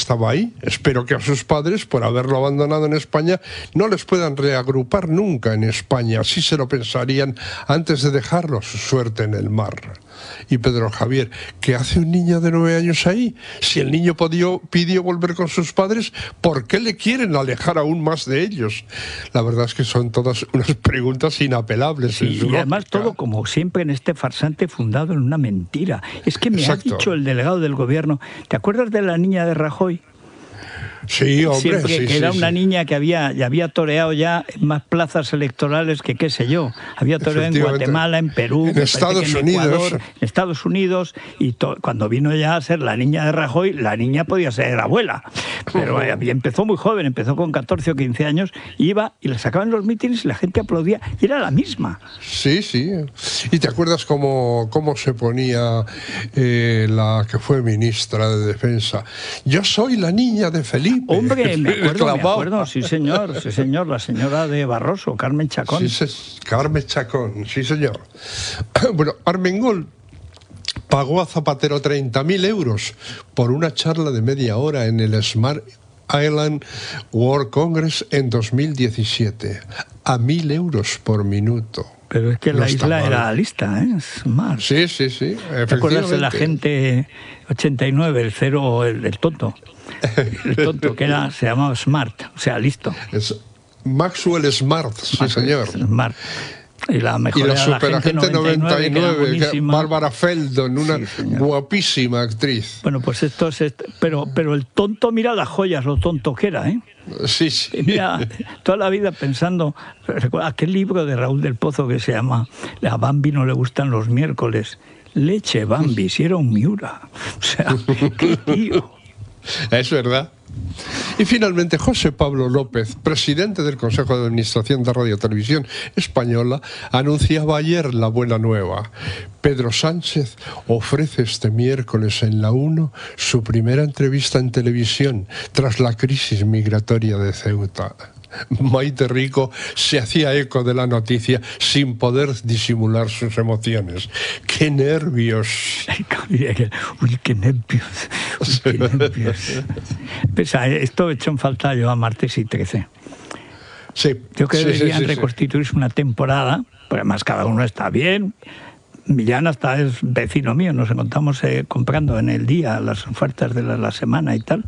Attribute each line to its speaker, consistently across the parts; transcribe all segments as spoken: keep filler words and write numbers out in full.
Speaker 1: estaba ahí. Espero que a sus padres, por haberlo abandonado en España, no les puedan reagrupar nunca en España. Así se lo pensarían antes de dejarlo a su suerte en el mar. Y Pedro Javier, ¿qué hace un niño de nueve años ahí? Si el niño pidió, pidió volver con sus padres, ¿por qué le quieren alejar aún más de ellos? La verdad es que son todas unas preguntas inapelables.
Speaker 2: Sí, y además todo, como siempre en este farsante, fundado en una mentira. Es que me
Speaker 1: Exacto.
Speaker 2: ha dicho el delegado del gobierno, ¿te acuerdas de la niña de Rajoy?
Speaker 1: Sí, hombre,
Speaker 2: Siempre,
Speaker 1: sí,
Speaker 2: que
Speaker 1: sí,
Speaker 2: era
Speaker 1: sí.
Speaker 2: una niña que había, ya había toreado ya en más plazas electorales que qué sé yo. Había toreado en Guatemala, en Perú,
Speaker 1: en Estados
Speaker 2: en
Speaker 1: Unidos.
Speaker 2: Ecuador, en Estados Unidos, y to, cuando vino ya a ser la niña de Rajoy, la niña podía ser abuela. Pero eh, empezó muy joven, empezó con catorce o quince años, iba y la sacaban en los mítines y la gente aplaudía, y era la misma.
Speaker 1: Sí, sí. ¿Y te acuerdas cómo, cómo se ponía eh, la que fue ministra de Defensa? Yo soy la niña de Felipe.
Speaker 2: Hombre, me acuerdo, me acuerdo, sí señor, sí señor, la señora de Barroso, Carmen Chacón.
Speaker 1: Sí, se, Carmen Chacón, sí señor. Bueno, Armengol pagó a Zapatero treinta mil euros por una charla de media hora en el Smart Island World Congress en dos mil diecisiete. A mil euros por minuto.
Speaker 2: Pero es que
Speaker 1: No
Speaker 2: la
Speaker 1: está
Speaker 2: isla
Speaker 1: mal.
Speaker 2: era lista, ¿eh? Smart.
Speaker 1: Sí, sí, sí.
Speaker 2: ¿Te acuerdas del agente ochenta y nueve, el cero, el, el tonto? El tonto que era, se llamaba Smart, o sea, listo.
Speaker 1: Es Maxwell Smart, sí
Speaker 2: Maxwell
Speaker 1: señor.
Speaker 2: Smart. Y la mejor
Speaker 1: Y la
Speaker 2: era la
Speaker 1: superagente noventa y nueve, que Bárbara Feldon, una
Speaker 2: sí,
Speaker 1: guapísima actriz.
Speaker 2: Bueno, pues esto es... Esto, pero, pero el tonto, mira las joyas, lo tonto que era, ¿eh?
Speaker 1: Sí, sí.
Speaker 2: Y mira, toda la vida pensando... Recuerda aquel libro de Raúl del Pozo que se llama A Bambi no le gustan los miércoles. Leche, Bambi, si era un Miura. O sea, qué tío.
Speaker 1: Es verdad. Y finalmente José Pablo López, presidente del Consejo de Administración de Radio Televisión Española, anunciaba ayer la buena nueva. Pedro Sánchez ofrece este miércoles en La Uno su primera entrevista en televisión tras la crisis migratoria de Ceuta. Maite Rico se hacía eco de la noticia sin poder disimular sus emociones. ¡Qué nervios!
Speaker 2: Uy, qué nervios. Uy, qué nervios. Pesa, esto he hecho en falta yo a martes y trece.
Speaker 1: Sí.
Speaker 2: Yo creo que
Speaker 1: sí,
Speaker 2: deberían
Speaker 1: sí, sí,
Speaker 2: reconstituirse sí. una temporada, porque además cada uno está bien. Millán hasta es vecino mío, nos encontramos eh, comprando en el día las ofertas de la, la semana y tal.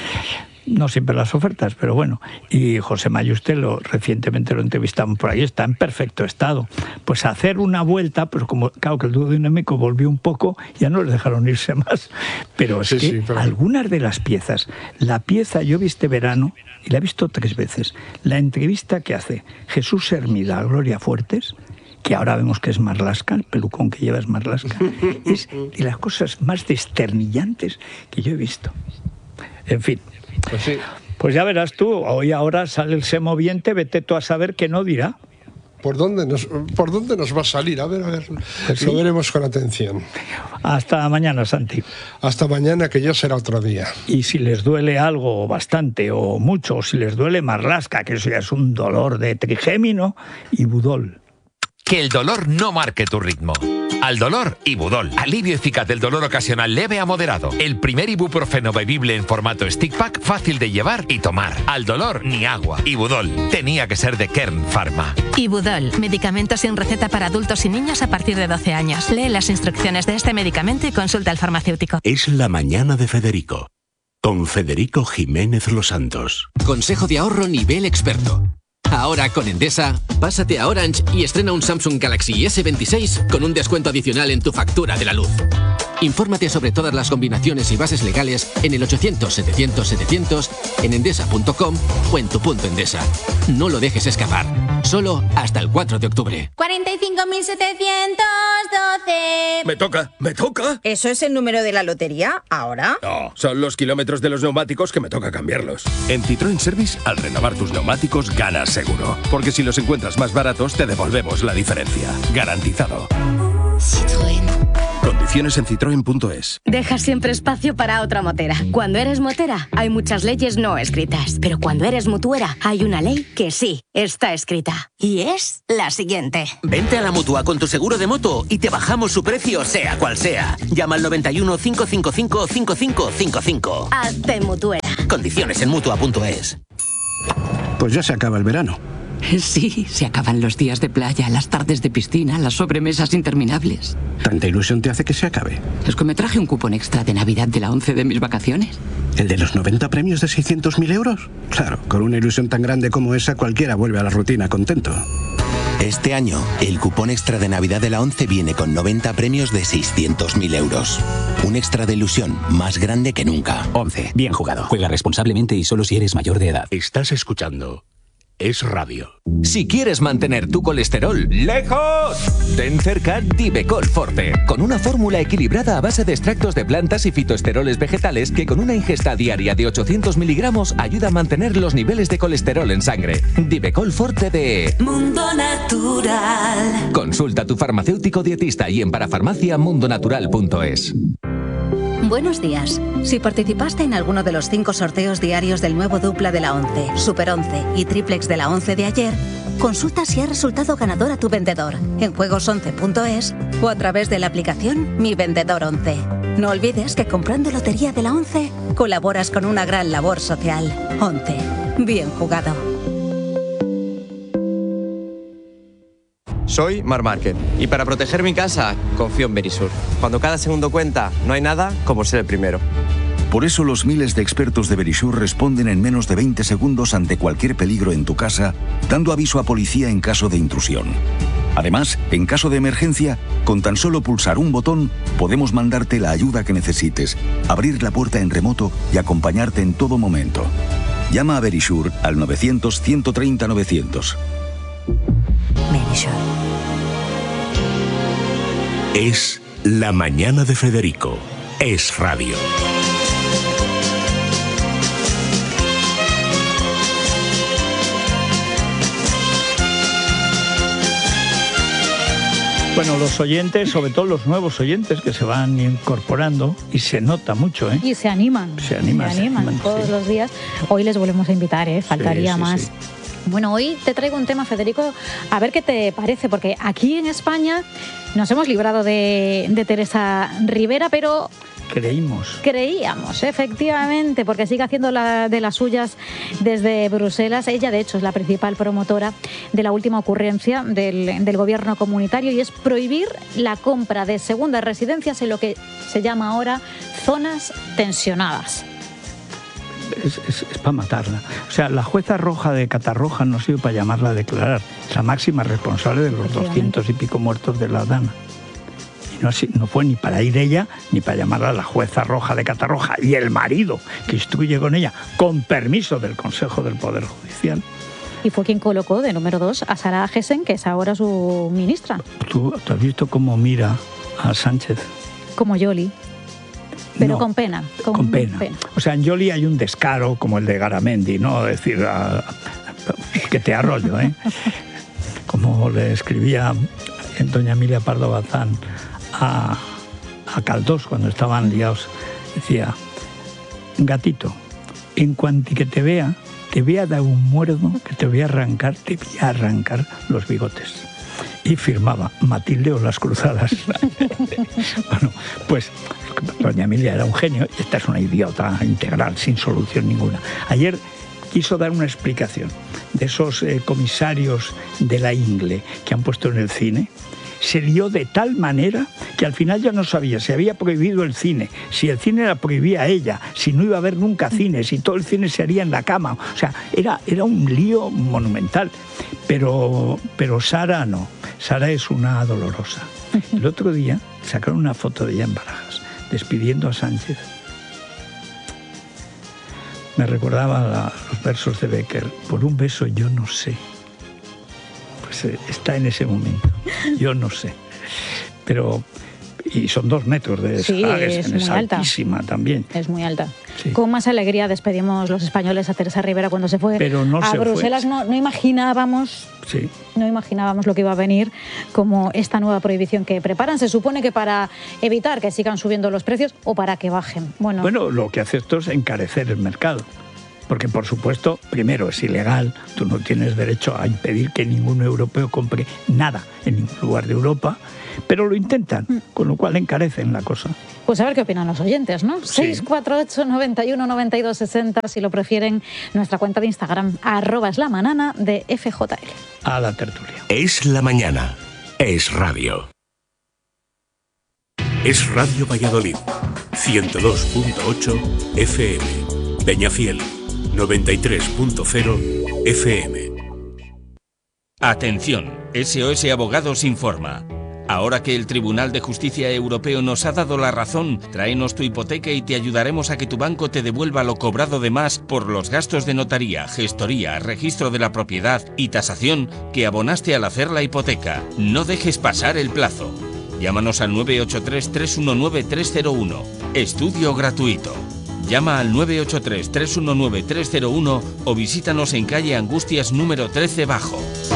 Speaker 2: No siempre las ofertas, pero bueno. Y José Mayustelo, recientemente lo entrevistamos por ahí, está en perfecto estado. Pues hacer una vuelta, pero como claro que el dúo dinámico volvió un poco, ya no les dejaron irse más. Pero es
Speaker 1: sí,
Speaker 2: que
Speaker 1: sí, pero...
Speaker 2: algunas de las piezas, la pieza yo vi este verano, y la he visto tres veces, la entrevista que hace Jesús Hermida a Gloria Fuertes, que ahora vemos que es Marlaska, el pelucón que lleva es Marlaska, es de las cosas más desternillantes que yo he visto. En fin.
Speaker 1: Pues sí.
Speaker 2: Pues ya verás tú, hoy ahora sale el semoviente, vete tú a saber qué no dirá.
Speaker 1: ¿Por dónde nos, por dónde nos va a salir? A ver, a ver,
Speaker 2: Pues
Speaker 1: lo
Speaker 2: sí.
Speaker 1: veremos con atención.
Speaker 2: Hasta mañana, Santi.
Speaker 1: Hasta mañana, que ya será otro día.
Speaker 2: Y si les duele algo bastante o mucho, o si les duele Marlaska, que eso ya es un dolor de trigémino, Ibudol.
Speaker 3: Que el dolor no marque tu ritmo. Al dolor, Ibudol. Alivio eficaz del dolor ocasional leve a moderado. El primer ibuprofeno bebible en formato stick pack, fácil de llevar y tomar. Al dolor, ni agua. Ibudol. Tenía que ser de Kern Pharma.
Speaker 4: Ibudol. Medicamento sin receta para adultos y niños a partir de doce años. Lee las instrucciones de este medicamento y consulta al farmacéutico.
Speaker 5: Es la mañana de Federico. Con Federico Jiménez Los Santos.
Speaker 6: Consejo de ahorro nivel experto. Ahora con Endesa, pásate a Orange y estrena un Samsung Galaxy ese veintiséis con un descuento adicional en tu factura de la luz. Infórmate sobre todas las combinaciones y bases legales en el ochocientos setecientos setecientos, en endesa punto com o en tu punto Endesa. No lo dejes escapar. Solo hasta el cuatro de octubre.
Speaker 7: cuarenta y cinco mil setecientos doce.
Speaker 8: Me toca, me toca.
Speaker 7: ¿Eso es el número de la lotería ahora?
Speaker 8: No, son los kilómetros de los neumáticos que me toca cambiarlos. En Citroën Service, al renovar tus neumáticos, ganas seguro. Porque si los encuentras más baratos, te devolvemos la diferencia. Garantizado.
Speaker 9: Citroën.
Speaker 8: Condiciones en citroen punto es.
Speaker 9: Deja siempre espacio para otra motera. Cuando eres motera, hay muchas leyes no escritas. Pero cuando eres mutuera, hay una ley que sí está escrita. Y es la siguiente.
Speaker 10: Vente a la Mutua con tu seguro de moto y te bajamos su precio, sea cual sea. Llama al noventa y uno, cinco cinco cinco, cinco cinco cinco cinco.
Speaker 9: Hazte mutuera.
Speaker 10: Condiciones en Mutua punto es.
Speaker 11: Pues ya se acaba el verano.
Speaker 12: Sí, se acaban los días de playa, las tardes de piscina, las sobremesas interminables.
Speaker 11: ¿Tanta ilusión te hace que se acabe?
Speaker 12: Es que me traje un cupón extra de Navidad de la ONCE de mis vacaciones.
Speaker 11: ¿El de los noventa premios de seiscientos mil euros? Claro, con una ilusión tan grande como esa, cualquiera vuelve a la rutina contento.
Speaker 13: Este año, el cupón extra de Navidad de la ONCE viene con noventa premios de seiscientos mil euros. Un extra de ilusión más grande que nunca.
Speaker 14: ONCE, bien jugado. Juega responsablemente y solo si eres mayor de edad.
Speaker 5: Estás escuchando Es Radio.
Speaker 3: Si quieres mantener tu colesterol lejos, ten cerca Divecol Forte, con una fórmula equilibrada a base de extractos de plantas y fitoesteroles vegetales que con una ingesta diaria de ochocientos miligramos ayuda a mantener los niveles de colesterol en sangre. Divecol Forte de
Speaker 15: Mundo Natural.
Speaker 3: Consulta a tu farmacéutico dietista y en parafarmacia mundonatural punto es.
Speaker 16: Buenos días. Si participaste en alguno de los cinco sorteos diarios del nuevo dupla de la ONCE, Super once y Triplex de la ONCE de ayer, consulta si ha resultado ganador a tu vendedor en juegos once punto es o a través de la aplicación Mi Vendedor once. No olvides que comprando Lotería de la ONCE colaboras con una gran labor social. ONCE. Bien jugado.
Speaker 17: Soy Marc Márquez y para proteger mi casa confío en Verisur. Cuando cada segundo cuenta, no hay nada como ser el primero.
Speaker 18: Por eso los miles de expertos de Verisur responden en menos de veinte segundos ante cualquier peligro en tu casa, dando aviso a policía en caso de intrusión. Además, en caso de emergencia, con tan solo pulsar un botón, podemos mandarte la ayuda que necesites, abrir la puerta en remoto y acompañarte en todo momento. Llama a Verisur al novecientos, ciento treinta, novecientos.
Speaker 16: Verisur.
Speaker 5: Es La Mañana de Federico. Es Radio.
Speaker 2: Bueno, los oyentes, sobre todo los nuevos oyentes que se van incorporando, y se nota mucho, ¿eh?
Speaker 19: Y se animan.
Speaker 2: Se animan,
Speaker 19: se animan, se animan todos sí. los días. Hoy les volvemos a invitar, ¿eh? Faltaría sí, sí, más. Sí. Bueno, hoy te traigo un tema, Federico, a ver qué te parece, porque aquí en España nos hemos librado de, de Teresa Rivera, pero...
Speaker 2: Creímos.
Speaker 19: Creíamos, efectivamente, porque sigue haciendo la, de las suyas desde Bruselas. Ella, de hecho, es la principal promotora de la última ocurrencia del, del gobierno comunitario, y es prohibir la compra de segundas residencias en lo que se llama ahora zonas tensionadas.
Speaker 2: Es, es, es para matarla. O sea, la jueza Roja de Catarroja no sirve para llamarla a declarar. Es la máxima responsable de los doscientos y pico muertos de la Dana. Y no, así, no fue ni para ir ella, ni para llamarla a la jueza Roja de Catarroja. Y el marido que instruye con ella, con permiso del Consejo del Poder Judicial.
Speaker 19: Y fue quien colocó de número dos a Sara Gessen, que es ahora su ministra.
Speaker 2: ¿Tú, tú has visto cómo mira a Sánchez?
Speaker 19: Como Yoli. Pero
Speaker 2: no,
Speaker 19: con pena. Con,
Speaker 2: con pena.
Speaker 19: pena.
Speaker 2: O sea, en Yoli hay un descaro como el de Garamendi, ¿no? Es decir, a, a, que te arroyo, ¿eh? Como le escribía doña Emilia Pardo Bazán a, a Caldós cuando estaban liados. Decía, gatito, en cuanto que te vea, te voy a dar un muerdo que te voy a arrancar, te voy a arrancar los bigotes. Y firmaba Matilde o las Cruzadas. Bueno, pues doña Emilia era un genio y esta es una idiota integral, sin solución ninguna. Ayer quiso dar una explicación de esos eh, comisarios de la Ingle que han puesto en el cine. Se lió de tal manera que al final ya no sabía si había prohibido el cine, si el cine la prohibía a ella, si no iba a haber nunca cine, si todo el cine se haría en la cama. O sea, era, era un lío monumental. Pero, pero Sara no. Sara es una dolorosa. El otro día sacaron una foto de ella en Barajas, despidiendo a Sánchez. Me recordaba la, los versos de Becker. Por un beso yo no sé. Pues eh, está en ese momento. Yo no sé. Pero... Y son dos metros de
Speaker 19: sí,
Speaker 2: Hages,
Speaker 19: es,
Speaker 2: es
Speaker 19: muy
Speaker 2: altísima
Speaker 19: alta.
Speaker 2: También.
Speaker 19: Es muy alta.
Speaker 2: Sí.
Speaker 19: Con más alegría despedimos los españoles a Teresa Rivera cuando se fue
Speaker 2: Pero no
Speaker 19: a
Speaker 2: se
Speaker 19: Bruselas.
Speaker 2: Fue.
Speaker 19: No, no imaginábamos,
Speaker 2: sí.
Speaker 19: no imaginábamos lo que iba a venir como esta nueva prohibición que preparan. Se supone que para evitar que sigan subiendo los precios o para que bajen. Bueno,
Speaker 2: bueno lo que hace esto es encarecer el mercado. Porque, por supuesto, primero es ilegal, tú no tienes derecho a impedir que ningún europeo compre nada en ningún lugar de Europa, pero lo intentan, con lo cual encarecen la cosa.
Speaker 19: Pues a ver qué opinan los oyentes, ¿no?
Speaker 2: Sí.
Speaker 19: seis cuatro ocho, noventa y uno, noventa y dos, sesenta, si lo prefieren, nuestra cuenta de Instagram, arroba es la manana de F J L.
Speaker 2: A la tertulia.
Speaker 5: Es la mañana. Es radio. Es Radio Valladolid. ciento dos punto ocho F M. Peñafiel. noventa y tres punto cero F M.
Speaker 20: Atención, S O S Abogados informa. Ahora que el Tribunal de Justicia Europeo nos ha dado la razón, tráenos tu hipoteca y te ayudaremos a que tu banco te devuelva lo cobrado de más por los gastos de notaría, gestoría, registro de la propiedad y tasación que abonaste al hacer la hipoteca. No dejes pasar el plazo. Llámanos al nueve ocho tres, tres uno nueve, tres cero uno. Estudio gratuito. Llama al nueve ocho tres, tres uno nueve, tres cero uno o visítanos en calle Angustias número trece Bajo.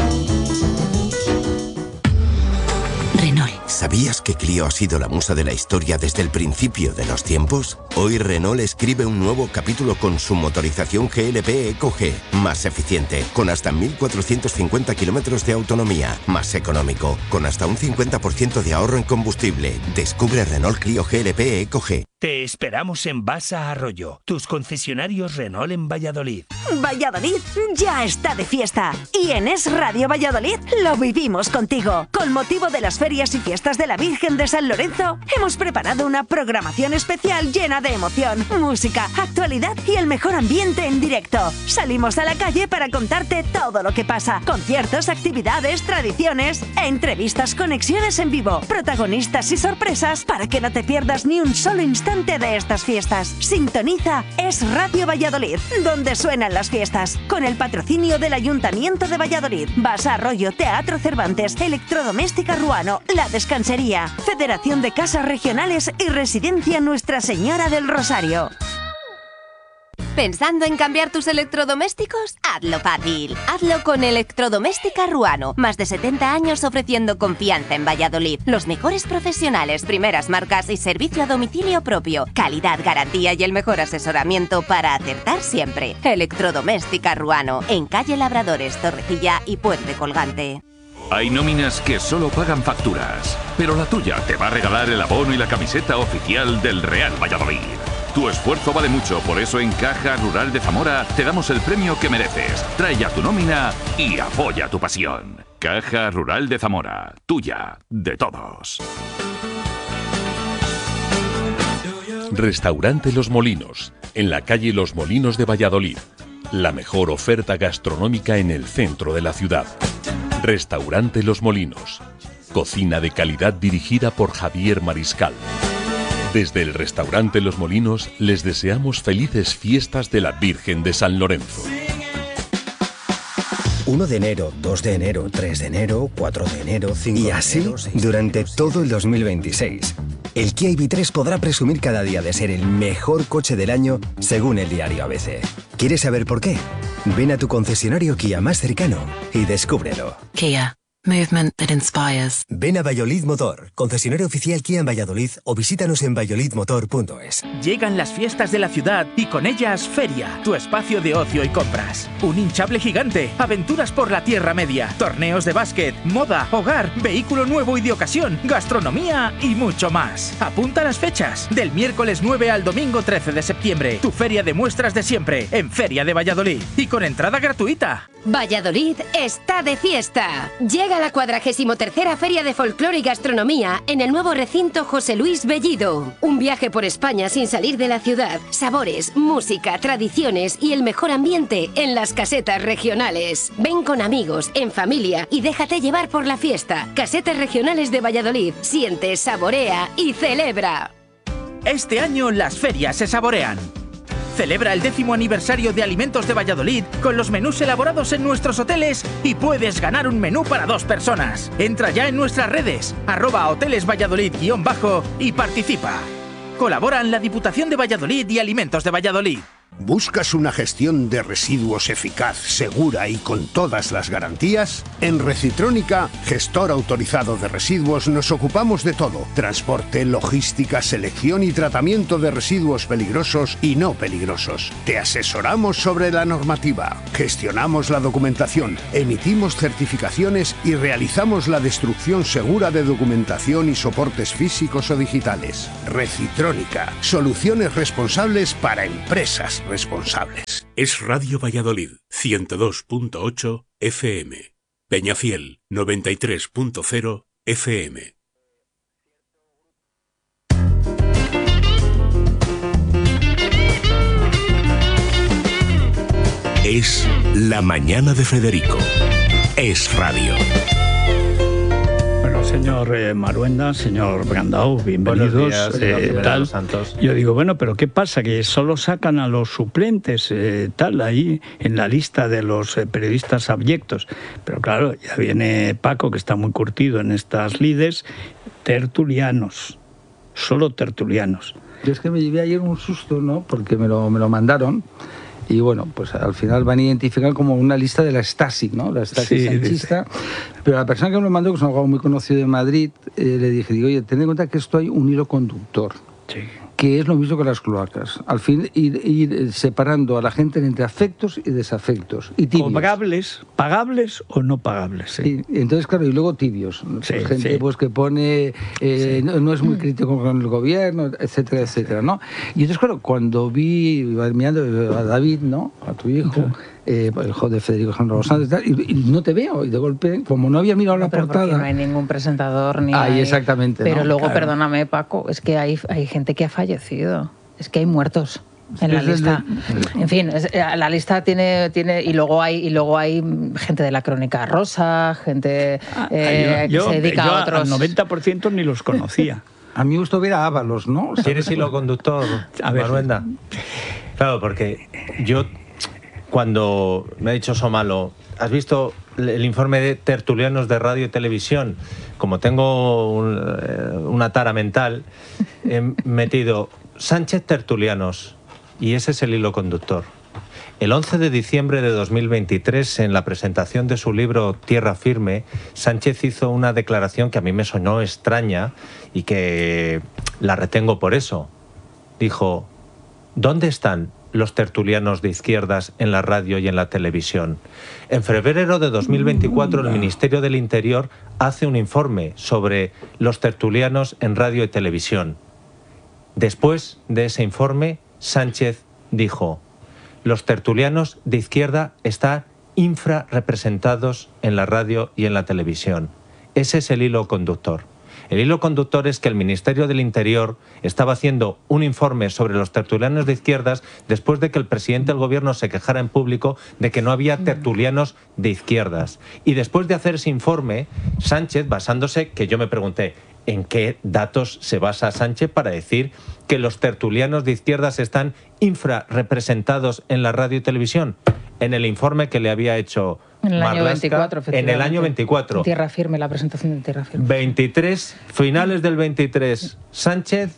Speaker 21: ¿Sabías que Clio ha sido la musa de la historia desde el principio de los tiempos? Hoy Renault escribe un nuevo capítulo con su motorización G L P Eco G, más eficiente, con hasta mil cuatrocientos cincuenta kilómetros de autonomía, más económico, con hasta un cincuenta por ciento de ahorro en combustible. Descubre Renault Clio G L P Eco G.
Speaker 22: Te esperamos en Basa Arroyo, tus concesionarios Renault en Valladolid.
Speaker 15: Valladolid ya está de fiesta y en Es Radio Valladolid lo vivimos contigo. Con motivo de las ferias y fiestas de la Virgen de San Lorenzo, hemos preparado una programación especial llena de emoción, música, actualidad y el mejor ambiente en directo. Salimos a la calle para contarte todo lo que pasa. Conciertos, actividades, tradiciones, entrevistas, conexiones en vivo, protagonistas y sorpresas para que no te pierdas ni un solo instante de estas fiestas. Sintoniza Es Radio Valladolid, donde suenan las fiestas, con el patrocinio del Ayuntamiento de Valladolid, Basa Arroyo, Teatro Cervantes, Electrodoméstica Ruano, La Descansería, Federación de Casas Regionales y Residencia Nuestra Señora del Rosario.
Speaker 9: ¿Pensando en cambiar tus electrodomésticos? Hazlo fácil. Hazlo con Electrodoméstica Ruano. Más de setenta años ofreciendo confianza en Valladolid. Los mejores profesionales, primeras marcas y servicio a domicilio propio. Calidad, garantía y el mejor asesoramiento para acertar siempre. Electrodoméstica Ruano. En calle Labradores, Torrecilla y Puente Colgante.
Speaker 23: Hay nóminas que solo pagan facturas, pero la tuya te va a regalar el abono y la camiseta oficial del Real Valladolid. Tu esfuerzo vale mucho, por eso en Caja Rural de Zamora te damos el premio que mereces. Trae ya tu nómina y apoya tu pasión. Caja Rural de Zamora, tuya, de todos.
Speaker 24: Restaurante Los Molinos, en la calle Los Molinos de Valladolid. La mejor oferta gastronómica en el centro de la ciudad. Restaurante Los Molinos. Cocina de calidad dirigida por Javier Mariscal. Desde el Restaurante Los Molinos les deseamos felices fiestas de la Virgen de San Lorenzo.
Speaker 25: uno de enero, dos de enero, tres de enero, cuatro de enero, cinco de enero... Y así durante todo el dos mil veintiséis. El Kia I V tres podrá presumir cada día de ser el mejor coche del año según el diario A B C. ¿Quieres saber por qué? Ven a tu concesionario Kia más cercano y descúbrelo.
Speaker 26: Kia. Movement that inspires.
Speaker 25: Ven a Valladolid Motor, concesionario oficial Kia en Valladolid o visítanos en valladolid motor punto es.
Speaker 22: Llegan las fiestas de la ciudad y con ellas Feria, tu espacio de ocio y compras. Un hinchable gigante, aventuras por la Tierra Media, torneos de básquet, moda, hogar, vehículo nuevo y de ocasión, gastronomía y mucho más. Apunta las fechas, del miércoles nueve al domingo trece de septiembre. Tu feria de muestras de siempre, en Feria de Valladolid y con entrada gratuita.
Speaker 27: Valladolid está de fiesta. Llega la cuadragésimo tercera Feria de Folclore y Gastronomía en el nuevo recinto José Luis Bellido. Un viaje por España sin salir de la ciudad. Sabores, música, tradiciones y el mejor ambiente en las casetas regionales. Ven con amigos, en familia y déjate llevar por la fiesta. Casetas regionales de Valladolid. Siente, saborea y celebra.
Speaker 22: Este año las ferias se saborean. Celebra el décimo aniversario de Alimentos de Valladolid con los menús elaborados en nuestros hoteles y puedes ganar un menú para dos personas. Entra ya en nuestras redes, arroba hoteles Valladolid guión bajo y participa. Colaboran la Diputación de Valladolid y Alimentos de Valladolid.
Speaker 1: ¿Buscas una gestión de residuos eficaz, segura y con todas las garantías? En Recitrónica, gestor autorizado de residuos, nos ocupamos de todo: transporte, logística, selección y tratamiento de residuos peligrosos y no peligrosos. Te asesoramos sobre la normativa, gestionamos la documentación, emitimos certificaciones y realizamos la destrucción segura de documentación y soportes físicos o digitales. Recitrónica, soluciones responsables para empresas responsables.
Speaker 5: Es Radio Valladolid, ciento dos punto ocho F M. Peñafiel, noventa y tres punto cero F M. Es La Mañana de Federico. Es Radio.
Speaker 2: Bueno, señor eh, Maruenda, señor Brandao, bienvenidos.
Speaker 4: Buenos días,
Speaker 2: eh, tal.
Speaker 4: Santos.
Speaker 2: Yo digo, bueno, pero ¿qué pasa? Que solo sacan a los suplentes, eh, tal, ahí en la lista de los eh, periodistas abyectos. Pero claro, ya viene Paco, que está muy curtido en estas lides, tertulianos, solo tertulianos.
Speaker 6: Yo es que me llevé ayer un susto, ¿no? Porque me lo, me lo mandaron. Y bueno, pues al final van a identificar como una lista de la Stasi, ¿no? La Stasi
Speaker 2: Sí,
Speaker 6: sanchista. Pero la persona que me lo mandó, que es un abogado muy conocido de Madrid, eh, le dije, digo, oye, ten en cuenta que esto hay un hilo conductor.
Speaker 2: Sí.
Speaker 6: Que es lo mismo que las cloacas. Al fin, ir, ir separando a la gente entre afectos y desafectos. Y tibios.
Speaker 2: ¿Pagables, pagables o no pagables?
Speaker 6: Sí. Sí, entonces, claro, y luego tibios. Pues
Speaker 2: Sí,
Speaker 6: gente
Speaker 2: sí.
Speaker 6: pues que pone, eh,
Speaker 2: Sí.
Speaker 6: no, no es muy crítico con el gobierno, etcétera, etcétera, ¿no? Y entonces, claro, cuando vi, iba mirando a David, ¿no? A tu hijo, eh, el hijo de Federico Alejandro Santos, y, tal, y, y no te veo. Y de golpe, como no había mirado la
Speaker 7: Pero porque
Speaker 6: portada...
Speaker 7: no hay ningún presentador ni
Speaker 6: Ahí,
Speaker 7: hay-
Speaker 6: exactamente,
Speaker 7: Pero
Speaker 6: ¿no?
Speaker 7: luego,
Speaker 6: Claro.
Speaker 7: perdóname, Paco, es que hay, hay gente que ha fallecido. Es que hay muertos en la
Speaker 6: Es el
Speaker 7: lista.
Speaker 6: de-
Speaker 7: En fin, es- eh, la lista tiene, tiene y luego hay y luego hay gente de la Crónica Rosa, gente eh,
Speaker 2: yo
Speaker 7: que se dedica
Speaker 2: yo
Speaker 7: a otros.
Speaker 2: al noventa por ciento ni los conocía.
Speaker 6: A mí me gustó ver a Ábalos, ¿no?
Speaker 4: ¿Quieres hilo conductor,
Speaker 2: A ver.
Speaker 4: Maruenda? Claro, porque yo, cuando me ha dicho Somalo, ¿has visto el informe de tertulianos de radio y televisión? Como tengo un- eh, una tara mental, he metido Sánchez tertulianos y ese es el hilo conductor. El once de diciembre de dos mil veintitrés, en la presentación de su libro Tierra Firme, Sánchez hizo una declaración que a mí me sonó extraña y que la retengo por eso. Dijo, ¿dónde están los tertulianos de izquierdas en la radio y en la televisión? En febrero de dos mil veinticuatro, el Ministerio del Interior hace un informe sobre los tertulianos en radio y televisión. Después de ese informe, Sánchez dijo, los tertulianos de izquierda están infrarrepresentados en la radio y en la televisión. Ese es el hilo conductor. El hilo conductor es que el Ministerio del Interior estaba haciendo un informe sobre los tertulianos de izquierdas después de que el presidente del gobierno se quejara en público de que no había tertulianos de izquierdas. Y después de hacer ese informe, Sánchez, basándose, que yo me pregunté, ¿en qué datos se basa Sánchez para decir que los tertulianos de izquierdas están infrarrepresentados en la radio y televisión? En el informe que le había hecho
Speaker 7: En el año
Speaker 4: Marlaska,
Speaker 7: veinticuatro,
Speaker 4: en el año veinticuatro.
Speaker 7: Tierra Firme, la presentación de Tierra Firme.
Speaker 4: veintitrés, finales del veintitrés, Sánchez,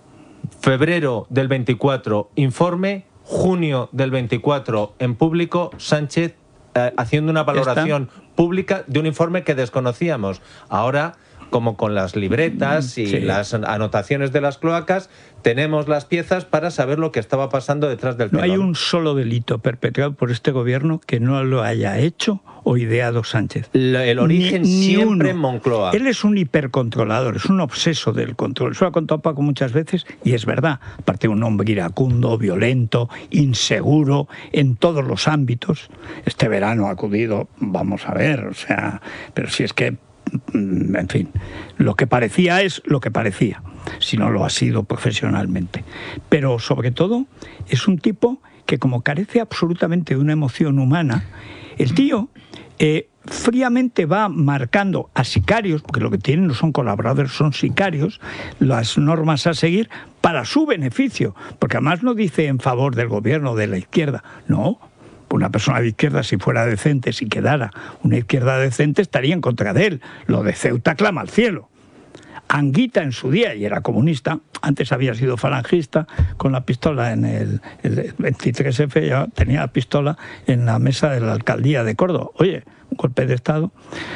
Speaker 4: febrero del veinticuatro, informe, junio del veinticuatro, en público, Sánchez eh, haciendo una valoración pública de un informe que desconocíamos. Ahora, como con las libretas y
Speaker 2: Sí.
Speaker 4: las anotaciones de las cloacas, tenemos las piezas para saber lo que estaba pasando detrás del
Speaker 2: No
Speaker 4: telón.
Speaker 2: hay un solo delito perpetrado por este gobierno que no lo haya hecho o ideado Sánchez.
Speaker 4: La- el origen siempre en Moncloa.
Speaker 2: Él es un hipercontrolador, es un obseso del control. Eso lo ha contado Paco muchas veces y es verdad. Aparte, un hombre iracundo, violento, inseguro en todos los ámbitos. Este verano ha acudido, vamos a ver, o sea, pero si es que, en fin, lo que parecía es lo que parecía, si no lo ha sido profesionalmente. Pero sobre todo es un tipo que, como carece absolutamente de una emoción humana, el tío eh, fríamente va marcando a sicarios, porque lo que tienen no son colaboradores, son sicarios, las normas a seguir para su beneficio, porque además no dice en favor del gobierno de la izquierda, no. Una persona de izquierda, si fuera decente, si quedara una izquierda decente, estaría en contra de él. Lo de Ceuta clama al cielo. Anguita en su día, y era comunista, antes había sido falangista, con la pistola en el, el veintitrés efe, ya tenía la pistola en la mesa de la alcaldía de Córdoba. Oye, un golpe de Estado.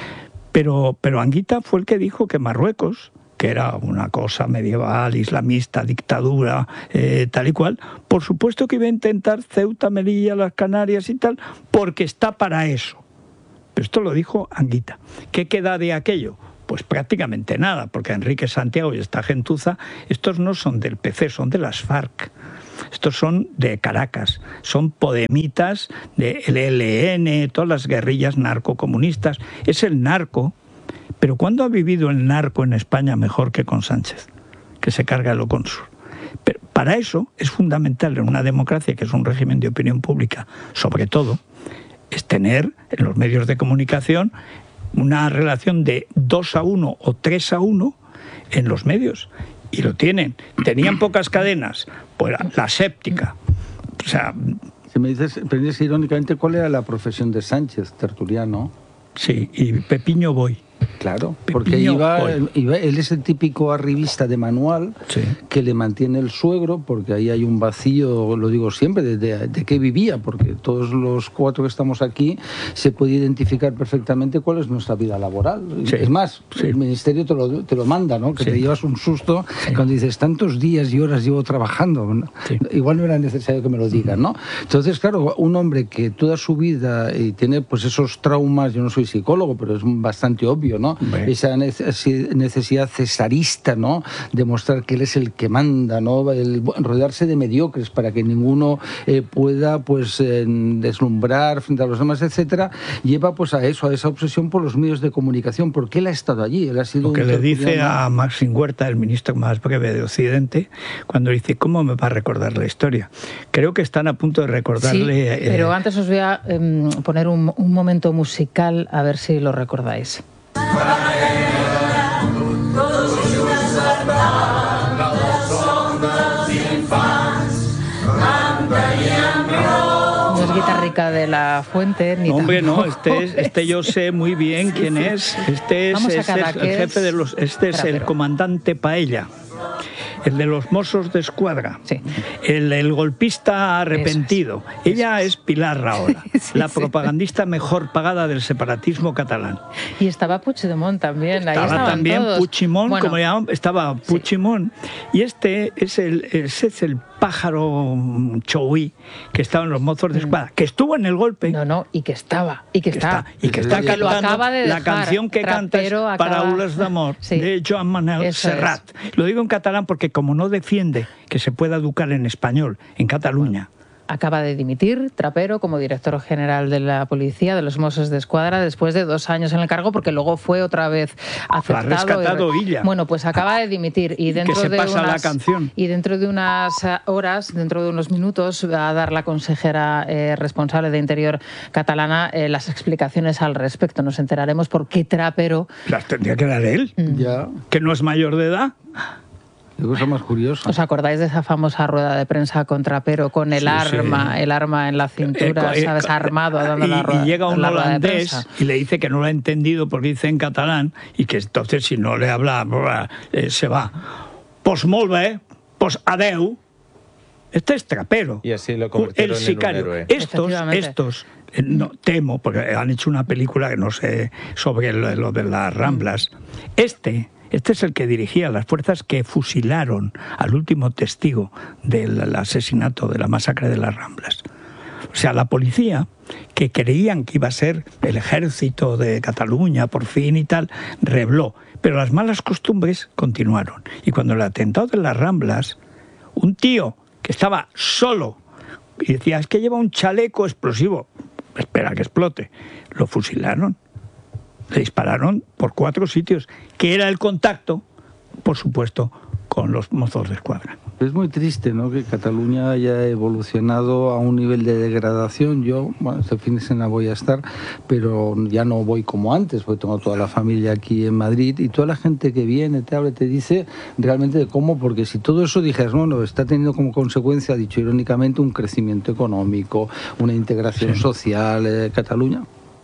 Speaker 2: Pero, pero Anguita fue el que dijo que Marruecos, que era una cosa medieval, islamista, dictadura, eh, tal y cual, por supuesto que iba a intentar Ceuta, Melilla, las Canarias y tal, porque está para eso. Pero esto lo dijo Anguita. ¿Qué queda de aquello? Pues prácticamente nada, porque Enrique Santiago y esta gentuza, estos no son del P C, son de las FARC. Estos son de Caracas, son podemitas del E L N, todas las guerrillas narcocomunistas. Es el narco, pero ¿cuándo ha vivido el narco en España mejor que con Sánchez, que se carga el Oconsur? Pero para eso es fundamental en una democracia, que es un régimen de opinión pública, sobre todo, es tener en los medios de comunicación una relación de dos a uno o tres a uno en los medios. Y lo tienen. Tenían pocas cadenas, pues la séptica. O sea...
Speaker 6: Si me dices, pero dices irónicamente, ¿cuál era la profesión de Sánchez, tertuliano?
Speaker 2: Sí, y Pepiño Boy.
Speaker 6: Claro, porque iba, iba, él es el típico arribista de manual, sí, que le mantiene el suegro, porque ahí hay un vacío, lo digo siempre, de, de, de qué vivía, porque todos los cuatro que estamos aquí se puede identificar perfectamente cuál es nuestra vida laboral. Sí. Es más, sí, el ministerio te lo, te lo manda, ¿no? Que sí, te llevas un susto, sí, cuando dices, tantos días y horas llevo trabajando. Sí. Igual no era necesario que me lo digan, ¿no? Entonces, claro, un hombre que toda su vida y tiene pues esos traumas, yo no soy psicólogo, pero es bastante obvio, ¿no? Hombre. Esa necesidad cesarista, ¿no? De mostrar que él es el que manda, ¿no? El rodearse de mediocres para que ninguno eh, pueda pues eh, deslumbrar frente a los demás, etcétera, lleva pues a eso, a esa obsesión por los medios de comunicación, porque él ha estado allí, él ha sido...
Speaker 2: Lo que
Speaker 6: un
Speaker 2: le dice a Maxim Huerta, el ministro más breve de Occidente, cuando dice, ¿cómo me va a recordar la historia? Creo que están a punto de recordarle...
Speaker 7: Sí, pero eh, antes os voy a eh, poner un, un momento musical, a ver si lo recordáis. No es guitarrica de la Fuente, ni
Speaker 2: no, hombre,
Speaker 7: tampoco.
Speaker 2: no, este, es, este yo sé muy bien quién sí, es. Este es, es, es el jefe de los... Este es el comandante Paella. El de los Mossos de Escuadra, sí, el, el golpista arrepentido. Es. Ella es Pilar Rahola, sí, la propagandista sí, mejor pagada del separatismo catalán.
Speaker 7: Y estaba Puigdemont también. Ahí
Speaker 2: estaba también
Speaker 7: todos.
Speaker 2: Puigdemont,
Speaker 7: bueno,
Speaker 2: como llamaban, estaba Puigdemont. Sí. Y este es el, ese es el pájaro Chouí que estaba en los Mossos de Escuadra, que estuvo en el golpe.
Speaker 7: No, no, y que estaba, y que, que está, está.
Speaker 2: Y que está
Speaker 7: que
Speaker 2: cantando
Speaker 7: lo acaba de
Speaker 2: la canción que canta es Paraules d'amor, sí, de Joan Manuel Serrat. Es. Lo digo en catalán porque como no defiende que se pueda educar en español en Cataluña.
Speaker 7: Acaba de dimitir Trapero como director general de la policía, de los Mossos de Escuadra, después de dos años en el cargo, porque luego fue otra vez aceptado.
Speaker 2: Lo ha rescatado
Speaker 7: y...
Speaker 2: Illa.
Speaker 7: Bueno, pues acaba de dimitir y dentro
Speaker 2: que se
Speaker 7: de
Speaker 2: pasa
Speaker 7: unas...
Speaker 2: la canción.
Speaker 7: Y dentro de unas horas, dentro de unos minutos, va a dar la consejera eh, responsable de Interior catalana eh, las explicaciones al respecto. Nos enteraremos por qué Trapero...
Speaker 2: Las tendría que dar él,
Speaker 7: mm.
Speaker 6: ya,
Speaker 2: que no es mayor de edad.
Speaker 6: Qué cosa más curiosa.
Speaker 7: ¿Os acordáis de esa famosa rueda de prensa con Trapero con el sí, arma, sí, el arma en la cintura, eh, eh, sabes, armado dando
Speaker 2: y,
Speaker 7: la rueda?
Speaker 2: Y llega un holandés y le dice que no lo ha entendido porque dice en catalán y que entonces si no le habla eh, se va. Pues molt bé, pues adeu. Este es Trapero.
Speaker 4: Y así lo convirtieron
Speaker 2: el sicario.
Speaker 4: En un héroe.
Speaker 2: Estos, estos, eh, no, temo, porque han hecho una película que no sé sobre lo, lo de las Ramblas. Este... Este es el que dirigía las fuerzas que fusilaron al último testigo del asesinato, de la masacre de las Ramblas. O sea, la policía, que creían que iba a ser el ejército de Cataluña por fin y tal, rebló. Pero las malas costumbres continuaron. Y cuando el atentado de las Ramblas, un tío que estaba solo y decía, es que lleva un chaleco explosivo, espera que explote, lo fusilaron. Le dispararon por cuatro sitios, que era el contacto, por supuesto, con los Mossos de Escuadra.
Speaker 6: Es muy triste, ¿no?, que Cataluña haya evolucionado a un nivel de degradación. Yo, bueno, este fin de semana voy a estar, pero ya no voy como antes, porque tengo toda la familia aquí en Madrid, y toda la gente que viene, te habla, te dice realmente de cómo, porque si todo eso dijeras, no, no, está teniendo como consecuencia, dicho irónicamente, un crecimiento económico, una integración sí, social, eh, Cataluña.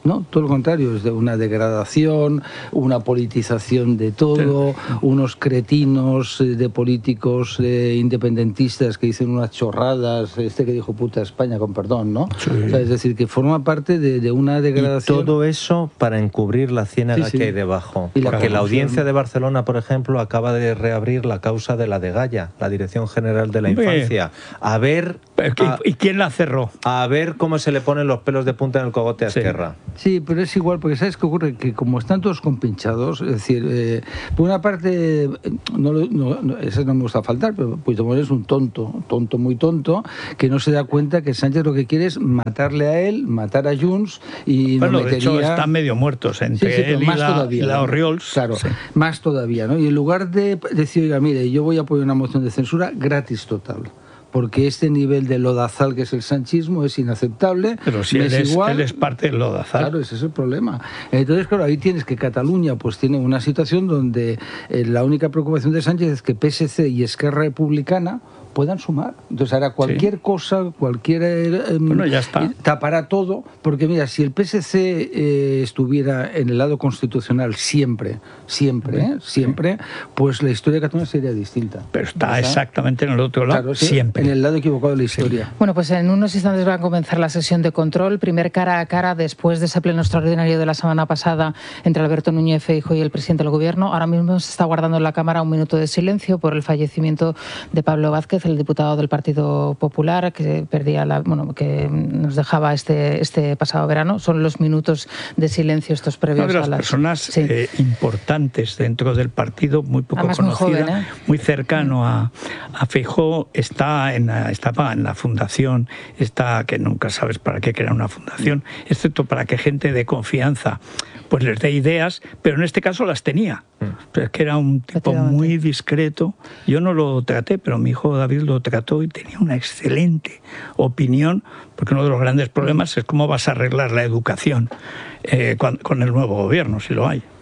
Speaker 6: No, todo lo contrario, es de una degradación, una politización de todo, sí. unos cretinos de políticos eh, independentistas que dicen unas chorradas, este que dijo puta España, con perdón, ¿no? Sí. O sea, es decir, que forma parte de, de una degradación.
Speaker 4: Y todo eso para encubrir la ciénaga sí, sí. que hay debajo. Y Porque la, la audiencia de Barcelona, por ejemplo, acaba de reabrir la causa de la Degaya, la Dirección General de la Infancia. A ver... A,
Speaker 2: ¿Y quién la cerró?
Speaker 4: A ver cómo se le ponen los pelos de punta en el cogote a
Speaker 6: sí.
Speaker 4: Esquerra.
Speaker 6: Sí, pero es igual, porque ¿sabes qué ocurre? Que como están todos compinchados, es decir, eh, por una parte, no, no, no, eso no me gusta faltar, pero Puigdemont es un tonto, tonto, muy tonto, que no se da cuenta que Sánchez lo que quiere es matarle a él, matar a Junts y
Speaker 2: bueno,
Speaker 6: no metería...
Speaker 2: de hecho están medio muertos entre sí, sí, él y la, todavía, la Orriols.
Speaker 6: Claro, sí. más todavía, ¿no? Y en lugar de decir, oiga, mire, yo voy a apoyar una moción de censura gratis total, porque este nivel de lodazal que es el sanchismo es inaceptable.
Speaker 2: Pero si él es, igual, él es parte del lodazal.
Speaker 6: Claro, ese es el problema. Entonces, claro, ahí tienes que Cataluña pues tiene una situación donde eh, la única preocupación de Sánchez es que P S C y Esquerra Republicana puedan sumar. Entonces ahora cualquier sí. cosa, cualquier... Eh,
Speaker 2: bueno, ya está.
Speaker 6: Tapará todo, porque mira, si el P S C eh, estuviera en el lado constitucional siempre, siempre, ¿eh? siempre, sí. pues la historia de Cataluña sería distinta.
Speaker 2: Pero está ¿verdad? exactamente en el otro lado,
Speaker 6: claro, sí,
Speaker 2: siempre.
Speaker 6: En el lado equivocado de la historia.
Speaker 7: Sí. Bueno, pues en unos instantes va a comenzar la sesión de control, primer cara a cara después de ese pleno extraordinario de la semana pasada entre Alberto Núñez Feijóo y el presidente del Gobierno. Ahora mismo se está guardando en la Cámara un minuto de silencio por el fallecimiento de Pablo Vázquez, el diputado del Partido Popular, que perdía la, bueno, que nos dejaba este, este pasado verano. Son los minutos de silencio estos previos
Speaker 2: Una de las
Speaker 7: a las
Speaker 2: personas
Speaker 7: sí.
Speaker 2: eh, importantes dentro del partido, muy poco
Speaker 7: Además,
Speaker 2: conocida,
Speaker 7: muy, joven, ¿eh?
Speaker 2: muy cercano a, a Feijóo, está en la, estaba en la fundación, está que nunca sabes para qué crea una fundación, excepto para que gente de confianza pues les dé ideas, pero en este caso las tenía. Pero es que era un tipo muy discreto. Yo no lo traté, pero mi hijo David lo trató y tenía una excelente opinión, porque uno de los grandes problemas es cómo vas a arreglar la educación eh, con, con el nuevo gobierno, si lo hay.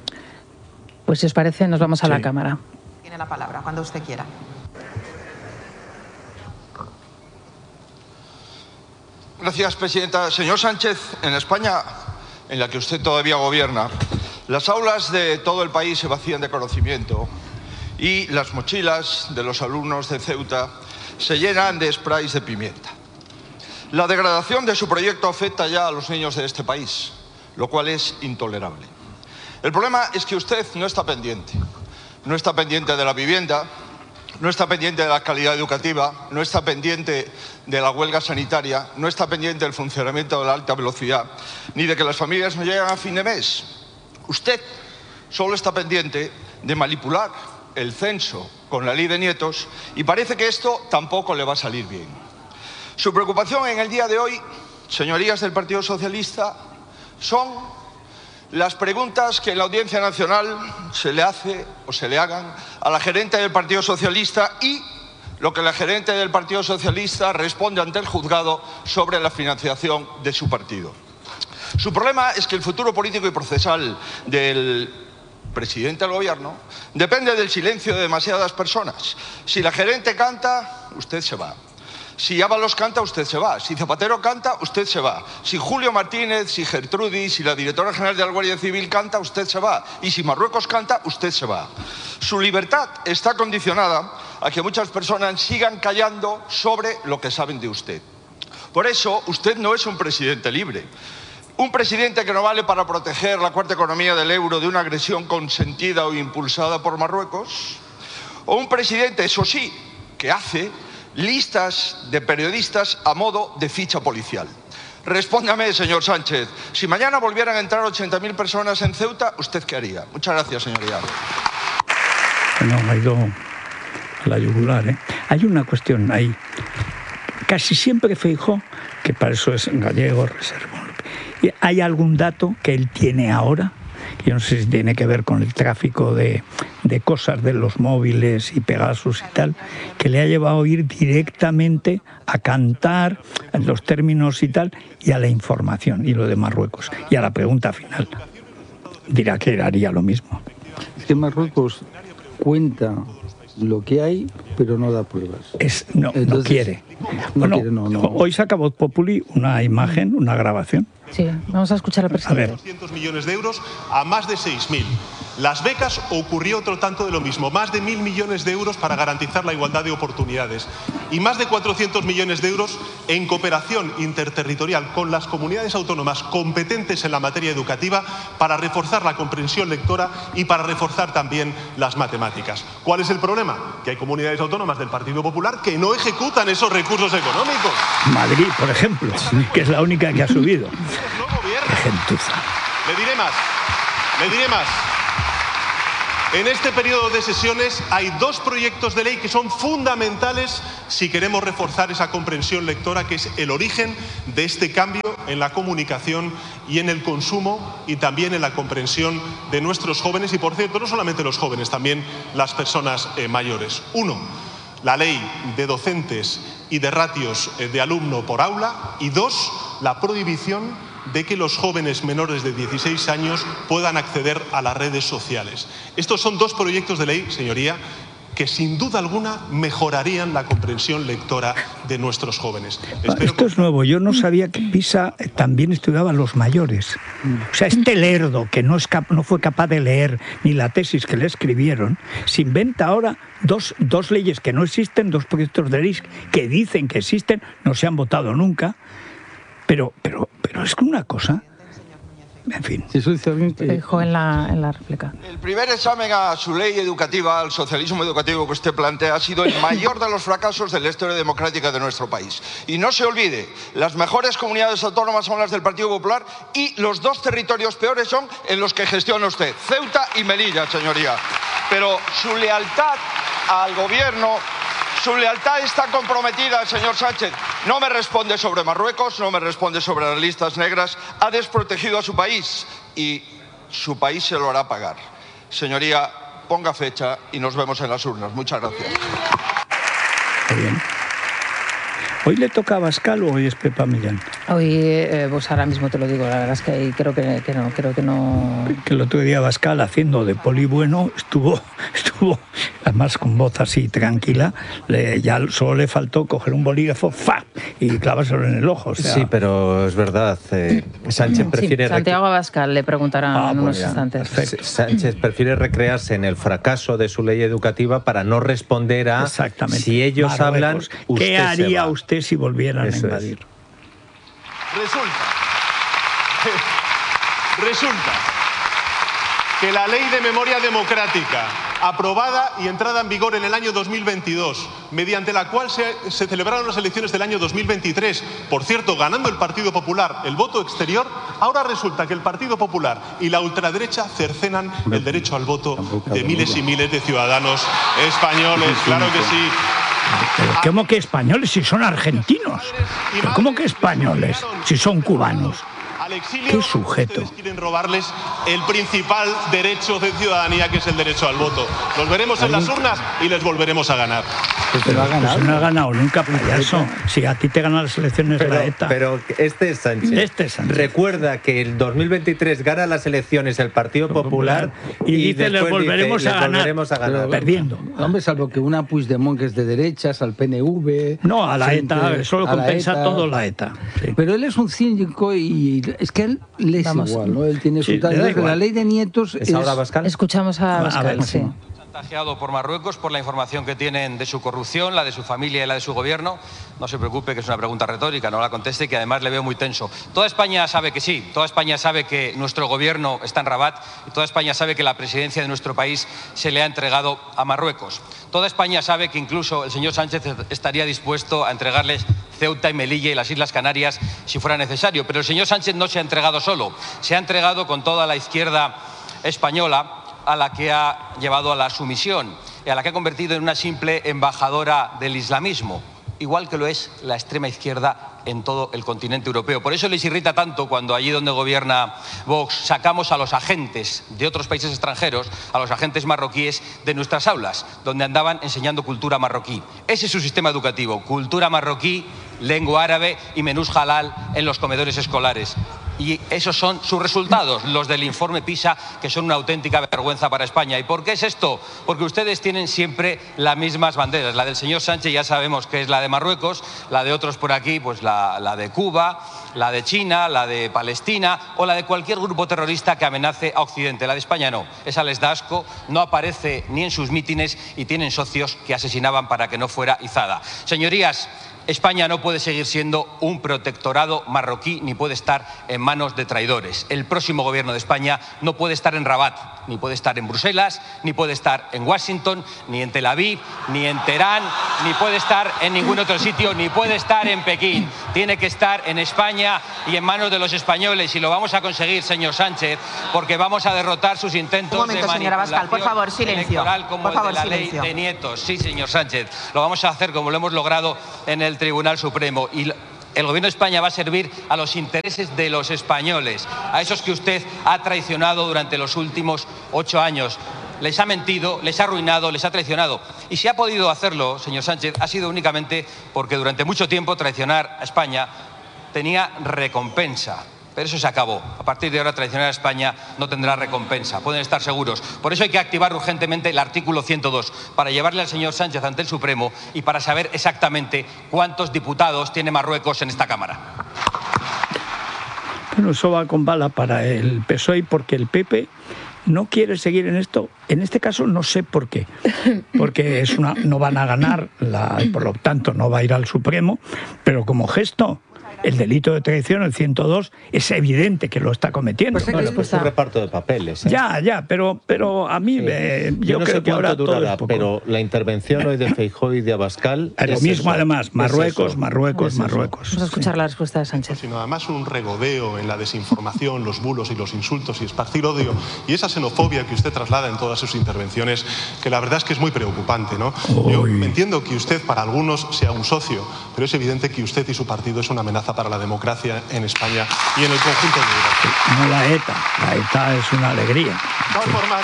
Speaker 7: Pues si os parece, nos vamos a
Speaker 2: sí.
Speaker 7: la Cámara.
Speaker 3: Tiene la palabra, cuando usted quiera.
Speaker 8: Gracias, presidenta. Señor Sánchez, en España, en la que usted todavía gobierna, las aulas de todo el país se vacían de conocimiento y las mochilas de los alumnos de Ceuta se llenan de sprays de pimienta. La degradación de su proyecto afecta ya a los niños de este país, lo cual es intolerable. El problema es que usted no está pendiente. No está pendiente de la vivienda, no está pendiente de la calidad educativa, no está pendiente de la huelga sanitaria, no está pendiente del funcionamiento de la alta velocidad, ni de que las familias no lleguen a fin de mes. Usted solo está pendiente de manipular el censo con la ley de nietos y parece que esto tampoco le va a salir bien. Su preocupación en el día de hoy, señorías del Partido Socialista, son las preguntas que en la Audiencia Nacional se le hace o se le hagan a la gerente del Partido Socialista y lo que la gerente del Partido Socialista responde ante el juzgado sobre la financiación de su partido. Su problema es que el futuro político y procesal del presidente del gobierno depende del silencio de demasiadas personas. Si la gerente canta, usted se va. Si Ábalos canta, usted se va. Si Zapatero canta, usted se va. Si Julio Martínez, si Gertrudis, si la directora general de la Guardia Civil canta, usted se va. Y si Marruecos canta, usted se va. Su libertad está condicionada a que muchas personas sigan callando sobre lo que saben de usted. Por eso, usted no es un presidente libre. Un presidente que no vale para proteger la cuarta economía del euro de una agresión consentida o impulsada por Marruecos. O un presidente, eso sí, que hace listas de periodistas a modo de ficha policial. Respóndame, señor Sánchez, si mañana volvieran a entrar ochenta mil personas en Ceuta, ¿usted qué haría? Muchas gracias, señoría.
Speaker 2: Bueno, ha ido a la yugular, ¿eh? Hay una cuestión ahí. Casi siempre Feijóo, que para eso es gallego, reservón. ¿Hay algún dato que él tiene ahora? Yo no sé si tiene que ver con el tráfico de, de cosas de los móviles y Pegasus y tal, que le ha llevado a ir directamente a cantar en los términos y tal, y a la información, y lo de Marruecos. Y a la pregunta final. Dirá que haría lo mismo.
Speaker 6: Es que Marruecos cuenta lo que hay, pero no da pruebas.
Speaker 2: Es, no, Entonces, no quiere.
Speaker 6: No
Speaker 2: bueno,
Speaker 6: quiere, no, no.
Speaker 2: Hoy saca Voz Populi una imagen, una grabación.
Speaker 7: Sí, vamos a escuchar al presidente.
Speaker 2: A ver.
Speaker 10: doscientos millones de euros a más de seis mil. Las becas ocurrió otro tanto de lo mismo, más de mil millones de euros para garantizar la igualdad de oportunidades y más de cuatrocientos millones de euros en cooperación interterritorial con las comunidades autónomas competentes en la materia educativa para reforzar la comprensión lectora y para reforzar también las matemáticas. ¿Cuál es el problema? Que hay comunidades autónomas del Partido Popular que no ejecutan esos recursos económicos.
Speaker 2: Madrid, por ejemplo, que es la única que ha subido. Qué gentuza.
Speaker 10: Le diré más, le diré más. En este periodo de sesiones hay dos proyectos de ley que son fundamentales si queremos reforzar esa comprensión lectora, que es el origen de este cambio en la comunicación y en el consumo y también en la comprensión de nuestros jóvenes y, por cierto, no solamente los jóvenes, también las personas eh, mayores. Uno, la ley de docentes y de ratios eh, de alumno por aula, y dos, la prohibición de que los jóvenes menores de dieciséis años puedan acceder a las redes sociales. Estos son dos proyectos de ley, señoría, que sin duda alguna mejorarían la comprensión lectora de nuestros jóvenes.
Speaker 2: Espero Esto es nuevo. Yo no sabía que Pisa también estudiaba a los mayores. O sea, este lerdo que no, es cap no fue capaz de leer ni la tesis que le escribieron, se inventa ahora dos, dos leyes que no existen, dos proyectos de ley que dicen que existen, no se han votado nunca. Pero, pero, pero es que una cosa, en fin.
Speaker 7: Dijo en la, en la réplica.
Speaker 8: El primer examen a su ley educativa, al socialismo educativo que usted plantea, ha sido el mayor de los fracasos de la historia democrática de nuestro país. Y no se olvide, las mejores comunidades autónomas son las del Partido Popular y los dos territorios peores son en los que gestiona usted, Ceuta y Melilla, señoría. Pero su lealtad al gobierno... Su lealtad está comprometida, señor Sánchez. No me responde sobre Marruecos, no me responde sobre las listas negras. Ha desprotegido a su país y su país se lo hará pagar. Señoría, ponga fecha y nos vemos en las urnas. Muchas gracias.
Speaker 2: Muy bien. ¿Hoy le toca a Abascal o hoy es Pepa Millán?
Speaker 7: Hoy, eh, pues ahora mismo te lo digo, la verdad es que creo que, que no, creo que no...
Speaker 2: Que el otro día Abascal, haciendo de poli bueno, estuvo, estuvo además con voz así tranquila, le, ya solo le faltó coger un bolígrafo, ¡fa!, y clavárselo en el ojo. O sea...
Speaker 4: Sí, pero es verdad, eh, Sánchez prefiere...
Speaker 7: Sí, Santiago Abascal le preguntarán ah, en unos
Speaker 2: pues
Speaker 7: instantes.
Speaker 4: Perfecto. Sánchez prefiere recrearse en el fracaso de su ley educativa para no responder a si ellos Marruecos. hablan, usted
Speaker 2: ¿Qué haría
Speaker 4: se va?
Speaker 2: usted si volvieran Eso a invadir?
Speaker 10: Es. Resulta, resulta que la Ley de Memoria Democrática, aprobada y entrada en vigor en el año dos mil veintidós, mediante la cual se, se celebraron las elecciones del año dos mil veintitrés, por cierto, ganando el Partido Popular el voto exterior, ahora resulta que el Partido Popular y la ultraderecha cercenan el derecho al voto de miles y miles de ciudadanos españoles. Claro que sí.
Speaker 2: Pero ¿cómo que españoles si son argentinos? ¿Pero cómo que españoles si son cubanos? ¿Qué sujeto?
Speaker 10: Quieren robarles el principal derecho de ciudadanía, que es el derecho al voto. Los veremos en las urnas y les volveremos a ganar.
Speaker 2: Pues pero pues no ha ganado nunca, payaso. Si a ti te ganan las elecciones
Speaker 4: pero,
Speaker 2: la ETA.
Speaker 4: Pero este es Sánchez.
Speaker 2: Este es Sánchez.
Speaker 4: Recuerda que el dos mil veintitrés gana las elecciones el Partido Popular
Speaker 2: y, y dice les volveremos,
Speaker 4: dice,
Speaker 2: a, ganar,
Speaker 4: volveremos a ganar.
Speaker 2: Pero, perdiendo.
Speaker 6: Hombre, salvo que una Puigdemont que es de derechas, al P N V...
Speaker 2: No, a la frente, ETA, solo compensa ETA. todo la ETA. Sí.
Speaker 6: Pero él es un cínico y es que él le es Vamos. igual, ¿no? Él tiene sí, su tal... La ley de nietos
Speaker 4: ¿Es,
Speaker 6: es...
Speaker 4: ahora Abascal?
Speaker 7: Escuchamos a Abascal, a ver, sí.
Speaker 11: Chantajeado por Marruecos por la información que tienen de su corrupción, la de su familia y la de su gobierno. No se preocupe, que es una pregunta retórica, no la conteste, que además le veo muy tenso. Toda España sabe que sí, toda España sabe que nuestro gobierno está en Rabat y toda España sabe que la presidencia de nuestro país se le ha entregado a Marruecos. Toda España sabe que incluso el señor Sánchez estaría dispuesto a entregarles Ceuta y Melilla y las Islas Canarias si fuera necesario. Pero el señor Sánchez no se ha entregado solo, se ha entregado con toda la izquierda española, a la que ha llevado a la sumisión y a la que ha convertido en una simple embajadora del islamismo, igual que lo es la extrema izquierda en todo el continente europeo. Por eso les irrita tanto cuando allí donde gobierna Vox sacamos a los agentes de otros países extranjeros, a los agentes marroquíes de nuestras aulas, donde andaban enseñando cultura marroquí. Ese es su sistema educativo, cultura marroquí lengua árabe y menús halal en los comedores escolares. Y esos son sus resultados, los del informe PISA, que son una auténtica vergüenza para España. ¿Y por qué es esto? Porque ustedes tienen siempre las mismas banderas. La del señor Sánchez ya sabemos que es la de Marruecos, la de otros por aquí, pues la, la de Cuba, la de China, la de Palestina o la de cualquier grupo terrorista que amenace a Occidente. La de España no, esa les da asco, no aparece ni en sus mítines y tienen socios que asesinaban para que no fuera izada. Señorías, España no puede seguir siendo un protectorado marroquí ni puede estar en manos de traidores. El próximo gobierno de España no puede estar en Rabat, ni puede estar en Bruselas, ni puede estar en Washington, ni en Tel Aviv, ni en Teherán, ni puede estar en ningún otro sitio, ni puede estar en Pekín. Tiene que estar en España y en manos de los españoles, y lo vamos a conseguir, señor Sánchez, porque vamos a derrotar sus intentos
Speaker 3: Un momento,
Speaker 11: de
Speaker 3: señora
Speaker 11: manipulación
Speaker 3: Bascal, por favor, silencio.
Speaker 11: electoral como
Speaker 3: Por favor,
Speaker 11: el de la
Speaker 3: silencio.
Speaker 11: ley de nietos. Sí, señor Sánchez, lo vamos a hacer como lo hemos logrado en el Tribunal Supremo. Y el Gobierno de España va a servir a los intereses de los españoles, a esos que usted ha traicionado durante los últimos ocho años. Les ha mentido, les ha arruinado, les ha traicionado. Y si ha podido hacerlo, señor Sánchez, ha sido únicamente porque durante mucho tiempo traicionar a España tenía recompensa. Pero eso se acabó. A partir de ahora, traicionar a España no tendrá recompensa. Pueden estar seguros. Por eso hay que activar urgentemente el artículo ciento dos, para llevarle al señor Sánchez ante el Supremo y para saber exactamente cuántos diputados tiene Marruecos en esta Cámara.
Speaker 2: Bueno, eso va con bala para el P S O E porque el P P no quiere seguir en esto. En este caso no sé por qué. Porque es una, no van a ganar, la, por lo tanto no va a ir al Supremo, pero como gesto... El delito de traición, el ciento dos, es evidente que lo está cometiendo.
Speaker 4: Pues bueno, pues un reparto de papeles. ¿eh?
Speaker 2: Ya, ya, pero, pero a mí
Speaker 4: Sí.
Speaker 2: eh, yo,
Speaker 4: Yo no
Speaker 2: creo
Speaker 4: sé
Speaker 2: que ahora
Speaker 4: cuánto
Speaker 2: todo
Speaker 4: durará,
Speaker 2: es poco.
Speaker 4: pero la intervención hoy de Feijóo y de Abascal
Speaker 2: Lo
Speaker 4: es
Speaker 2: mismo
Speaker 4: eso,
Speaker 2: además,
Speaker 4: es
Speaker 2: Marruecos,
Speaker 4: eso.
Speaker 2: Marruecos,
Speaker 4: Es eso.
Speaker 2: Marruecos.
Speaker 7: Vamos a escuchar la respuesta de Sánchez.
Speaker 10: Sino además un regodeo en la desinformación, los bulos y los insultos y esparcir odio y esa xenofobia que usted traslada en todas sus intervenciones, que la verdad es que es muy preocupante, ¿no? Yo entiendo que usted para algunos sea un socio, pero es evidente que usted y su partido es una amenaza para la democracia en España y en el conjunto de Europa.
Speaker 2: No la ETA, la ETA es una alegría.
Speaker 10: De todas formas,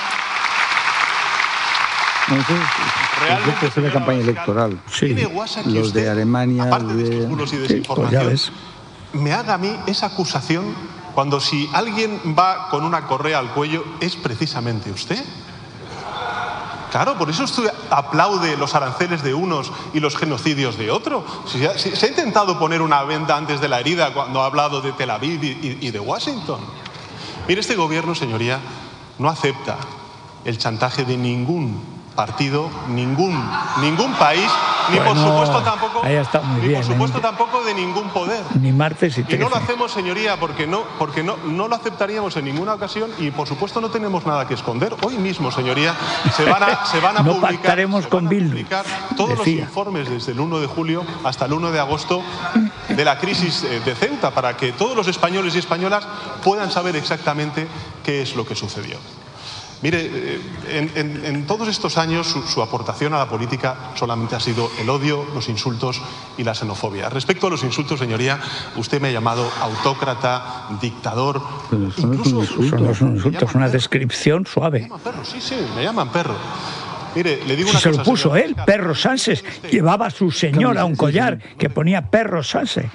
Speaker 6: No, eso es,
Speaker 10: Realmente,
Speaker 6: es una campaña electoral.
Speaker 10: ¿tiene guasa que
Speaker 6: Los
Speaker 10: usted,
Speaker 6: de Alemania,
Speaker 10: aparte de
Speaker 6: de...
Speaker 10: estos bulos y
Speaker 6: Sí, pues
Speaker 10: desinformación,
Speaker 6: ya ves.
Speaker 10: me haga a mí esa acusación cuando si alguien va con una correa al cuello es precisamente usted? Claro, por eso usted aplaude los aranceles de unos y los genocidios de otros. Si, si, se ha intentado poner una venda antes de la herida cuando ha hablado de Tel Aviv y, y, y de Washington. Mire, este gobierno, señoría, no acepta el chantaje de ningún partido, ningún, ningún país, ni
Speaker 2: Bueno,
Speaker 10: por supuesto tampoco,
Speaker 2: ahí está muy
Speaker 10: ni
Speaker 2: bien,
Speaker 10: por
Speaker 2: ¿eh?
Speaker 10: supuesto tampoco de ningún poder.
Speaker 2: Ni martes y
Speaker 10: Y
Speaker 2: trece.
Speaker 10: no lo hacemos, señoría, porque no, porque no, no lo aceptaríamos en ninguna ocasión y, por supuesto, no tenemos nada que esconder. Hoy mismo, señoría, se van a, se van a
Speaker 2: no
Speaker 10: publicar,
Speaker 2: pactaremos
Speaker 10: se
Speaker 2: con
Speaker 10: van a
Speaker 2: Bildu,
Speaker 10: publicar todos los
Speaker 2: decía.
Speaker 10: informes desde el uno de julio hasta el uno de agosto de la crisis eh, de Ceuta, para que todos los españoles y españolas puedan saber exactamente qué es lo que sucedió. Mire, eh, en, en, en todos estos años su, su aportación a la política solamente ha sido el odio, los insultos y la xenofobia. Respecto a los insultos, señoría, usted me ha llamado autócrata, dictador.
Speaker 2: Pero eso no es un insulto. Eso no es un insulto, es una descripción suave.
Speaker 10: Perro, sí, sí, me llaman perro. Mire, le digo
Speaker 2: Si
Speaker 10: una
Speaker 2: se lo
Speaker 10: cosa,
Speaker 2: puso
Speaker 10: señor
Speaker 2: él, Perro Sánchez, llevaba a su señora un collar que ponía Perro Sánchez.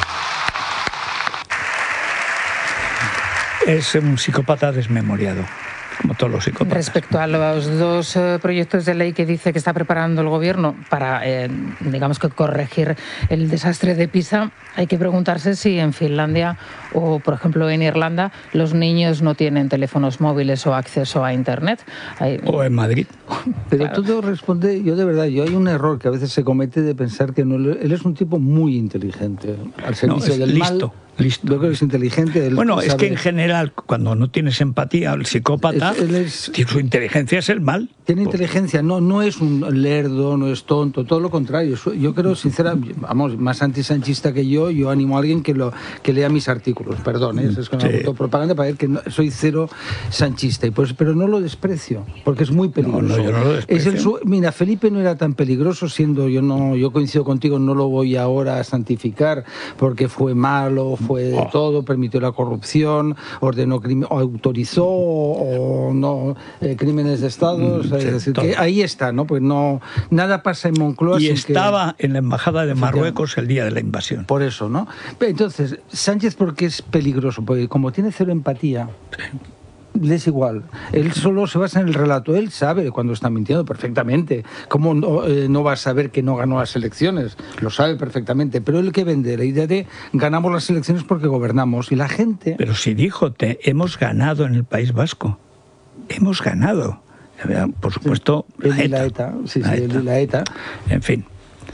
Speaker 2: Es un psicópata desmemoriado, como todos los psicópatas.
Speaker 7: Respecto a los dos eh, proyectos de ley que dice que está preparando el Gobierno para, eh, digamos que corregir el desastre de Pisa, hay que preguntarse si en Finlandia o, por ejemplo, en Irlanda, los niños no tienen teléfonos móviles o acceso a Internet. Hay...
Speaker 2: O en Madrid.
Speaker 6: Pero
Speaker 7: Claro.
Speaker 6: todo responde, yo de verdad, yo hay un error que a veces se comete de pensar que no, él es un tipo muy inteligente, al servicio
Speaker 2: es
Speaker 6: del
Speaker 2: listo,
Speaker 6: mal. Listo. Yo creo que es inteligente. Él
Speaker 2: Bueno, es
Speaker 6: sabe-
Speaker 2: que en general, cuando no tienes empatía, el psicópata,
Speaker 6: Es- él es-
Speaker 2: su inteligencia es el mal.
Speaker 6: Tiene inteligencia, no, no es un lerdo, no es tonto, todo lo contrario. Su- Yo creo, sinceramente, vamos, más antisanchista que yo, yo animo a alguien que lo que lea mis artículos, perdón, ¿eh? Eso es con
Speaker 2: Sí.
Speaker 6: autopropaganda para ver que no- soy cero sanchista, y pues, pero no lo desprecio, porque es muy peligroso.
Speaker 2: No, no, yo no lo
Speaker 6: Es el
Speaker 2: desprecio.
Speaker 6: su- mira, Felipe no era tan peligroso, siendo yo no, yo coincido contigo, no lo voy ahora a santificar porque fue malo, fue de todo, permitió la corrupción, ordenó, autorizó o no eh, crímenes de Estado. Es decir, que ahí está, ¿no? Pues no, nada pasa en Moncloa.
Speaker 2: Y
Speaker 6: sin
Speaker 2: estaba
Speaker 6: que...
Speaker 2: en la embajada de Marruecos el día de la invasión.
Speaker 6: Por eso, ¿no? Entonces, Sánchez, ¿por qué es peligroso? Porque como tiene cero empatía, le es igual. Él solo se basa en el relato. Él sabe cuando está mintiendo perfectamente. ¿Cómo no, eh, no va a saber que no ganó las elecciones? Lo sabe perfectamente. Pero él que vende la idea de ganamos las elecciones porque gobernamos. Y la gente...
Speaker 2: Pero si dijo, te, hemos ganado en el País Vasco. Hemos ganado. Por supuesto,
Speaker 6: sí,
Speaker 2: la, ETA,
Speaker 6: la ETA. Sí,
Speaker 2: la
Speaker 6: sí,
Speaker 2: ETA.
Speaker 6: la ETA.
Speaker 2: En fin.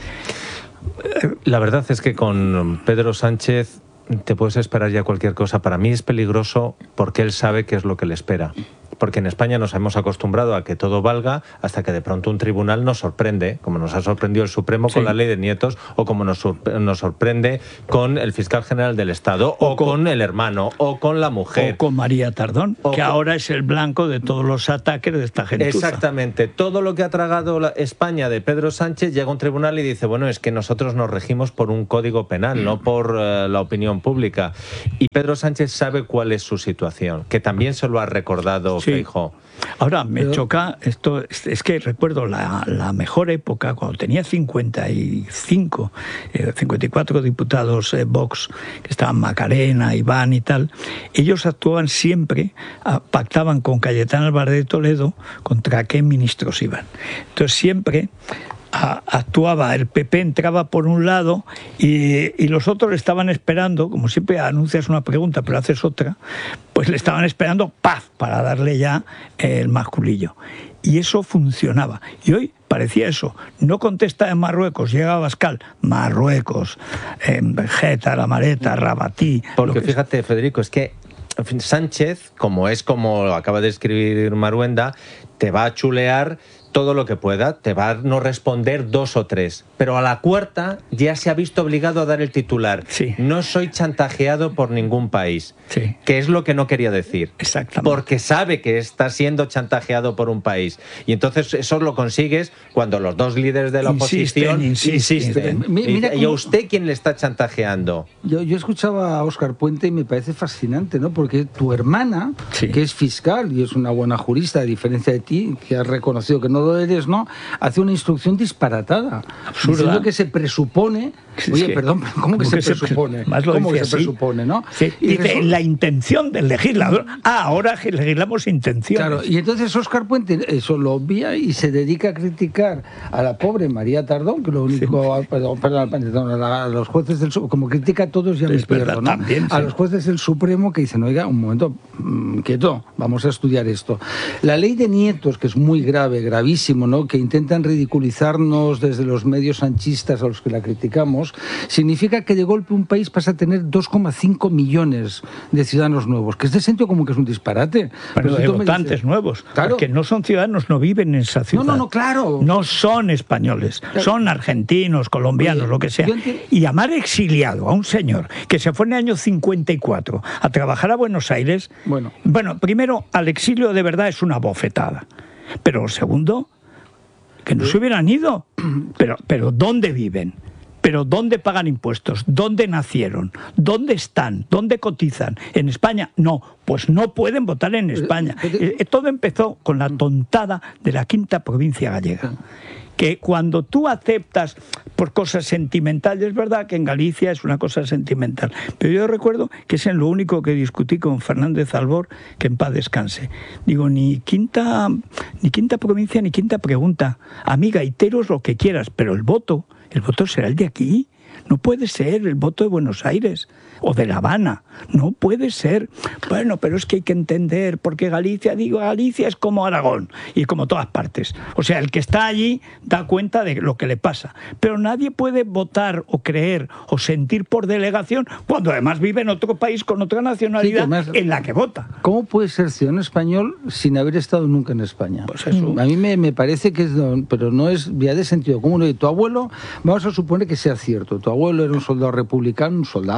Speaker 4: La verdad es que con Pedro Sánchez te puedes esperar ya cualquier cosa. Para mí es peligroso porque él sabe qué es lo que le espera. Porque en España nos hemos acostumbrado a que todo valga hasta que de pronto un tribunal nos sorprende, como nos ha sorprendido el Supremo sí. con la ley de nietos, o como nos, nos sorprende con el fiscal general del Estado, o, o con, con el hermano, o con la mujer.
Speaker 2: O con María Tardón, que
Speaker 4: con...
Speaker 2: ahora es el blanco de todos los ataques de esta gentuza.
Speaker 4: Exactamente. Todo lo que ha tragado la España de Pedro Sánchez llega a un tribunal y dice, bueno, es que nosotros nos regimos por un código penal, mm. no por uh, la opinión pública. Y Pedro Sánchez sabe cuál es su situación, que también se lo ha recordado sí. Feijóo.
Speaker 2: Ahora, me Pero... choca esto, es que recuerdo la, la mejor época, cuando tenía cincuenta y cinco, eh, cincuenta y cuatro diputados eh, Vox, que estaban Macarena, Iván y tal, ellos actuaban siempre, a, pactaban con Cayetano Álvarez de Toledo contra qué ministros iban. Entonces siempre... A, actuaba, el P P entraba por un lado y, y los otros le estaban esperando, como siempre anuncias una pregunta pero haces otra, pues le estaban esperando ¡paf! Para darle ya el masculillo. Y eso funcionaba. Y hoy parecía eso. No contesta en Marruecos, llega a Abascal, Marruecos, en Geta, La Mareta, Rabatí.
Speaker 4: Porque fíjate, Federico, es que Sánchez, como es como acaba de escribir Maruenda, te va a chulear todo lo que pueda, te va a no responder dos o tres, pero a la cuarta ya se ha visto obligado a dar el titular.
Speaker 2: Sí.
Speaker 4: No soy chantajeado por ningún país,
Speaker 2: sí.
Speaker 4: que es lo que no quería decir.
Speaker 2: Exactamente.
Speaker 4: Porque sabe que está siendo chantajeado por un país. Y entonces eso lo consigues cuando los dos líderes de la oposición
Speaker 2: insisten. insisten.
Speaker 4: insisten. Mira, ¿y a usted quién le está chantajeando?
Speaker 6: Yo, yo escuchaba a Óscar Puente y me parece fascinante, ¿no? Porque tu hermana, sí. que es fiscal y es una buena jurista, a diferencia de ti, que has reconocido que no lo eres, ¿no? Hace una instrucción disparatada. Absurda. Diciendo que se presupone...
Speaker 2: Sí,
Speaker 6: Oye,
Speaker 2: sí.
Speaker 6: perdón, ¿cómo que,
Speaker 2: que
Speaker 6: se presupone?
Speaker 2: Más lo
Speaker 6: ¿Cómo que
Speaker 2: así?
Speaker 6: se presupone, no?
Speaker 2: Sí.
Speaker 6: Y
Speaker 2: dice,
Speaker 6: resulta...
Speaker 2: la intención del legislador. Ah, ahora legislamos intenciones.
Speaker 6: Claro, y entonces Óscar Puente eso lo obvia y se dedica a criticar a la pobre María Tardón, que lo único... Sí. Perdón, perdón, perdón, a los jueces del Supremo, como critica a todos ya me pierdo, ¿no?
Speaker 2: También, sí.
Speaker 6: A los jueces del Supremo que dicen, oiga, un momento, mmm, quieto, vamos a estudiar esto. La ley de nietos, que es muy grave, gravísimo, ¿no? Que intentan ridiculizarnos desde los medios sanchistas a los que la criticamos, significa que de golpe un país pasa a tener dos coma cinco millones de ciudadanos nuevos, que es de sentido común que es un disparate.
Speaker 2: Pero, Pero de votantes dices, nuevos, claro. Porque no son ciudadanos, no viven en esa ciudad.
Speaker 6: No, no, no, claro.
Speaker 2: No son españoles, claro. Son argentinos, colombianos, Oye, lo que sea. Y llamar exiliado a un señor que se fue en el año cincuenta y cuatro a trabajar a Buenos Aires,
Speaker 6: bueno,
Speaker 2: bueno primero, al exilio de verdad es una bofetada. Pero segundo, que no se hubieran ido. Pero, pero ¿dónde viven? Pero ¿dónde pagan impuestos? ¿Dónde nacieron? ¿Dónde están? ¿Dónde cotizan? ¿En España? No, pues no pueden votar en España. Todo empezó con la tontada de la quinta provincia gallega. Que cuando tú aceptas por cosas sentimentales, es verdad que en Galicia es una cosa sentimental, pero yo recuerdo que es en lo único que discutí con Fernández Albor, que en paz descanse. Digo, ni quinta, ni quinta provincia ni quinta pregunta. Amiga, gaiteros lo que quieras, pero el voto, el voto será el de aquí. No puede ser el voto de Buenos Aires o de La Habana. No puede ser. Bueno, pero es que hay que entender, porque Galicia, digo, Galicia es como Aragón y como todas partes. O sea, el que está allí da cuenta de lo que le pasa. Pero nadie puede votar o creer o sentir por delegación cuando además vive en otro país con otra nacionalidad, sí, además, en la que vota.
Speaker 6: ¿Cómo puede ser ciudadano español sin haber estado nunca en España?
Speaker 2: Pues eso.
Speaker 6: A mí me, me parece que es, pero no es vía de sentido común. Tu abuelo, vamos a suponer que sea cierto, tu abuelo era un soldado republicano, un soldado,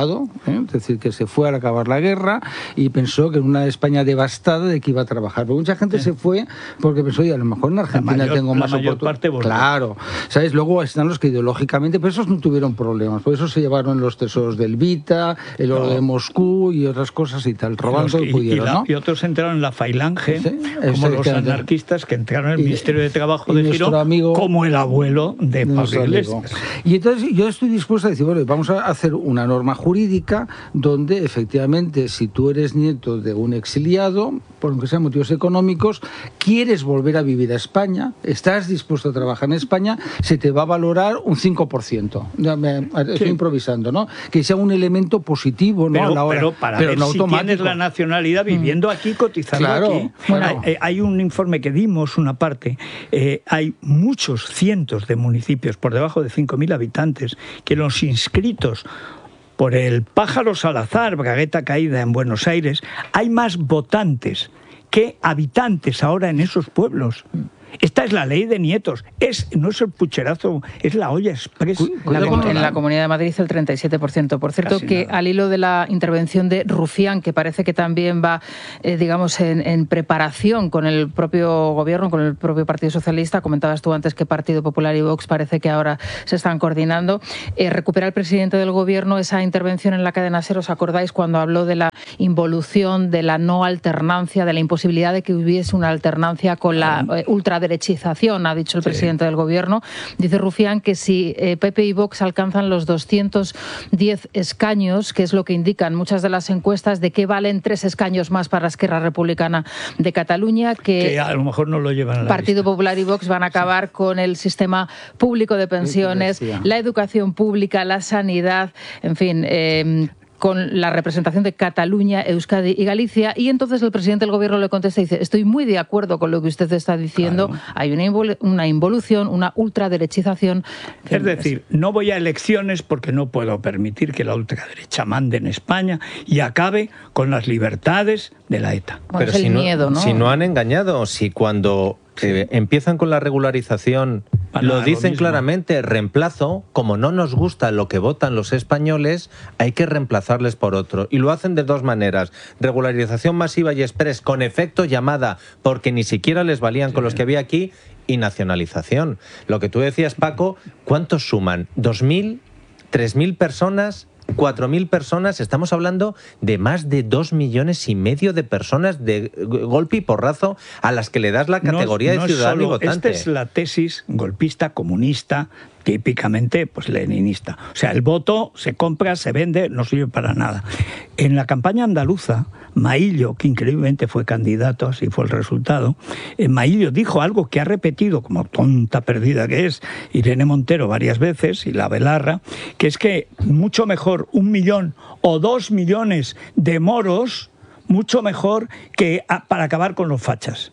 Speaker 6: ¿eh? Es decir, que se fue al acabar la guerra y pensó que en una España devastada de que iba a trabajar. Pero mucha gente sí. se fue porque pensó, oye, a lo mejor en Argentina mayor, tengo más oportunidades. Claro, ¿sabes? Luego están los que ideológicamente, pero esos no tuvieron problemas. Por eso se llevaron los tesoros del Vita, el oro no. de Moscú y otras cosas y tal, robando y, pudieron,
Speaker 2: y, la,
Speaker 6: ¿no?
Speaker 2: y otros entraron en la Falange, ¿sí? como los anarquistas que entraron en el Ministerio de Trabajo de Girón, amigo, como el abuelo de Pablo Iglesias.
Speaker 6: Y entonces yo estoy dispuesto a decir, bueno, vamos a hacer una norma jurídica donde efectivamente si tú eres nieto de un exiliado, por lo que sean motivos económicos, quieres volver a vivir a España, estás dispuesto a trabajar en España, se te va a valorar un cinco por ciento. Estoy sí. improvisando, ¿no? Que sea un elemento positivo, ¿no?
Speaker 2: Pero,
Speaker 6: a la hora,
Speaker 2: pero para
Speaker 6: pero
Speaker 2: ver
Speaker 6: no
Speaker 2: si
Speaker 6: automático.
Speaker 2: Tienes la nacionalidad viviendo mm. aquí, cotizando
Speaker 6: claro,
Speaker 2: aquí.
Speaker 6: Claro.
Speaker 2: Hay, hay un informe que dimos, una parte, eh, hay muchos cientos de municipios por debajo de cinco mil habitantes que los inscritos por el Pájaro Salazar, bragueta caída en Buenos Aires, hay más votantes que habitantes ahora en esos pueblos. Esta es la ley de nietos. Es, no es el pucherazo, es la olla express.
Speaker 7: La, en la Comunidad de Madrid el treinta y siete por ciento. Por cierto, Casi que nada. Al hilo de la intervención de Rufián, que parece que también va, eh, digamos, en, en preparación con el propio gobierno, con el propio Partido Socialista, comentabas tú antes que Partido Popular y Vox parece que ahora se están coordinando. Eh, recupera el presidente del gobierno esa intervención en la cadena SER, ¿os acordáis? Cuando habló de la involución, de la no alternancia, de la imposibilidad de que hubiese una alternancia con la eh, ultraderechización, ha dicho el sí. presidente del gobierno. Dice Rufián que si eh, P P y Vox alcanzan los doscientos diez escaños, que es lo que indican muchas de las encuestas, de que valen tres escaños más para Esquerra Republicana de Cataluña, que,
Speaker 2: que a lo mejor no lo llevan a la
Speaker 7: Partido
Speaker 2: lista.
Speaker 7: Popular y Vox van a acabar sí. con el sistema público de pensiones, sí, la educación pública, la sanidad, en fin... Eh, con la representación de Cataluña, Euskadi y Galicia, y entonces el presidente del gobierno le contesta y dice, estoy muy de acuerdo con lo que usted está diciendo, claro. hay una, invol- una involución, una ultraderechización.
Speaker 2: Es decir, no voy a elecciones porque no puedo permitir que la ultraderecha mande en España y acabe con las libertades de la ETA.
Speaker 7: Bueno,
Speaker 4: Pero
Speaker 7: es el
Speaker 4: si,
Speaker 7: miedo,
Speaker 4: no,
Speaker 7: ¿no?
Speaker 4: si no han engañado, si cuando... Eh, empiezan con la regularización, Para lo dicen lo claramente, reemplazo, como no nos gusta lo que votan los españoles, hay que reemplazarles por otro. Y lo hacen de dos maneras, regularización masiva y express con efecto llamada, porque ni siquiera les valían sí. con los que había aquí, y nacionalización. Lo que tú decías, Paco, ¿cuántos suman? ¿Dos mil? ¿Tres mil personas? Cuatro mil personas, estamos hablando de más de dos millones y medio de personas de golpe y porrazo a las que le das la categoría no, no de ciudadano y votante.
Speaker 2: Esta es la tesis golpista, comunista, típicamente pues leninista. O sea, el voto se compra, se vende, no sirve para nada. En la campaña andaluza, Maillo, que increíblemente fue candidato, así fue el resultado, eh, Maillo dijo algo que ha repetido, como tonta perdida que es, Irene Montero varias veces, y la Belarra, que es que mucho mejor un millón o dos millones de moros, mucho mejor que a, para acabar con los fachas.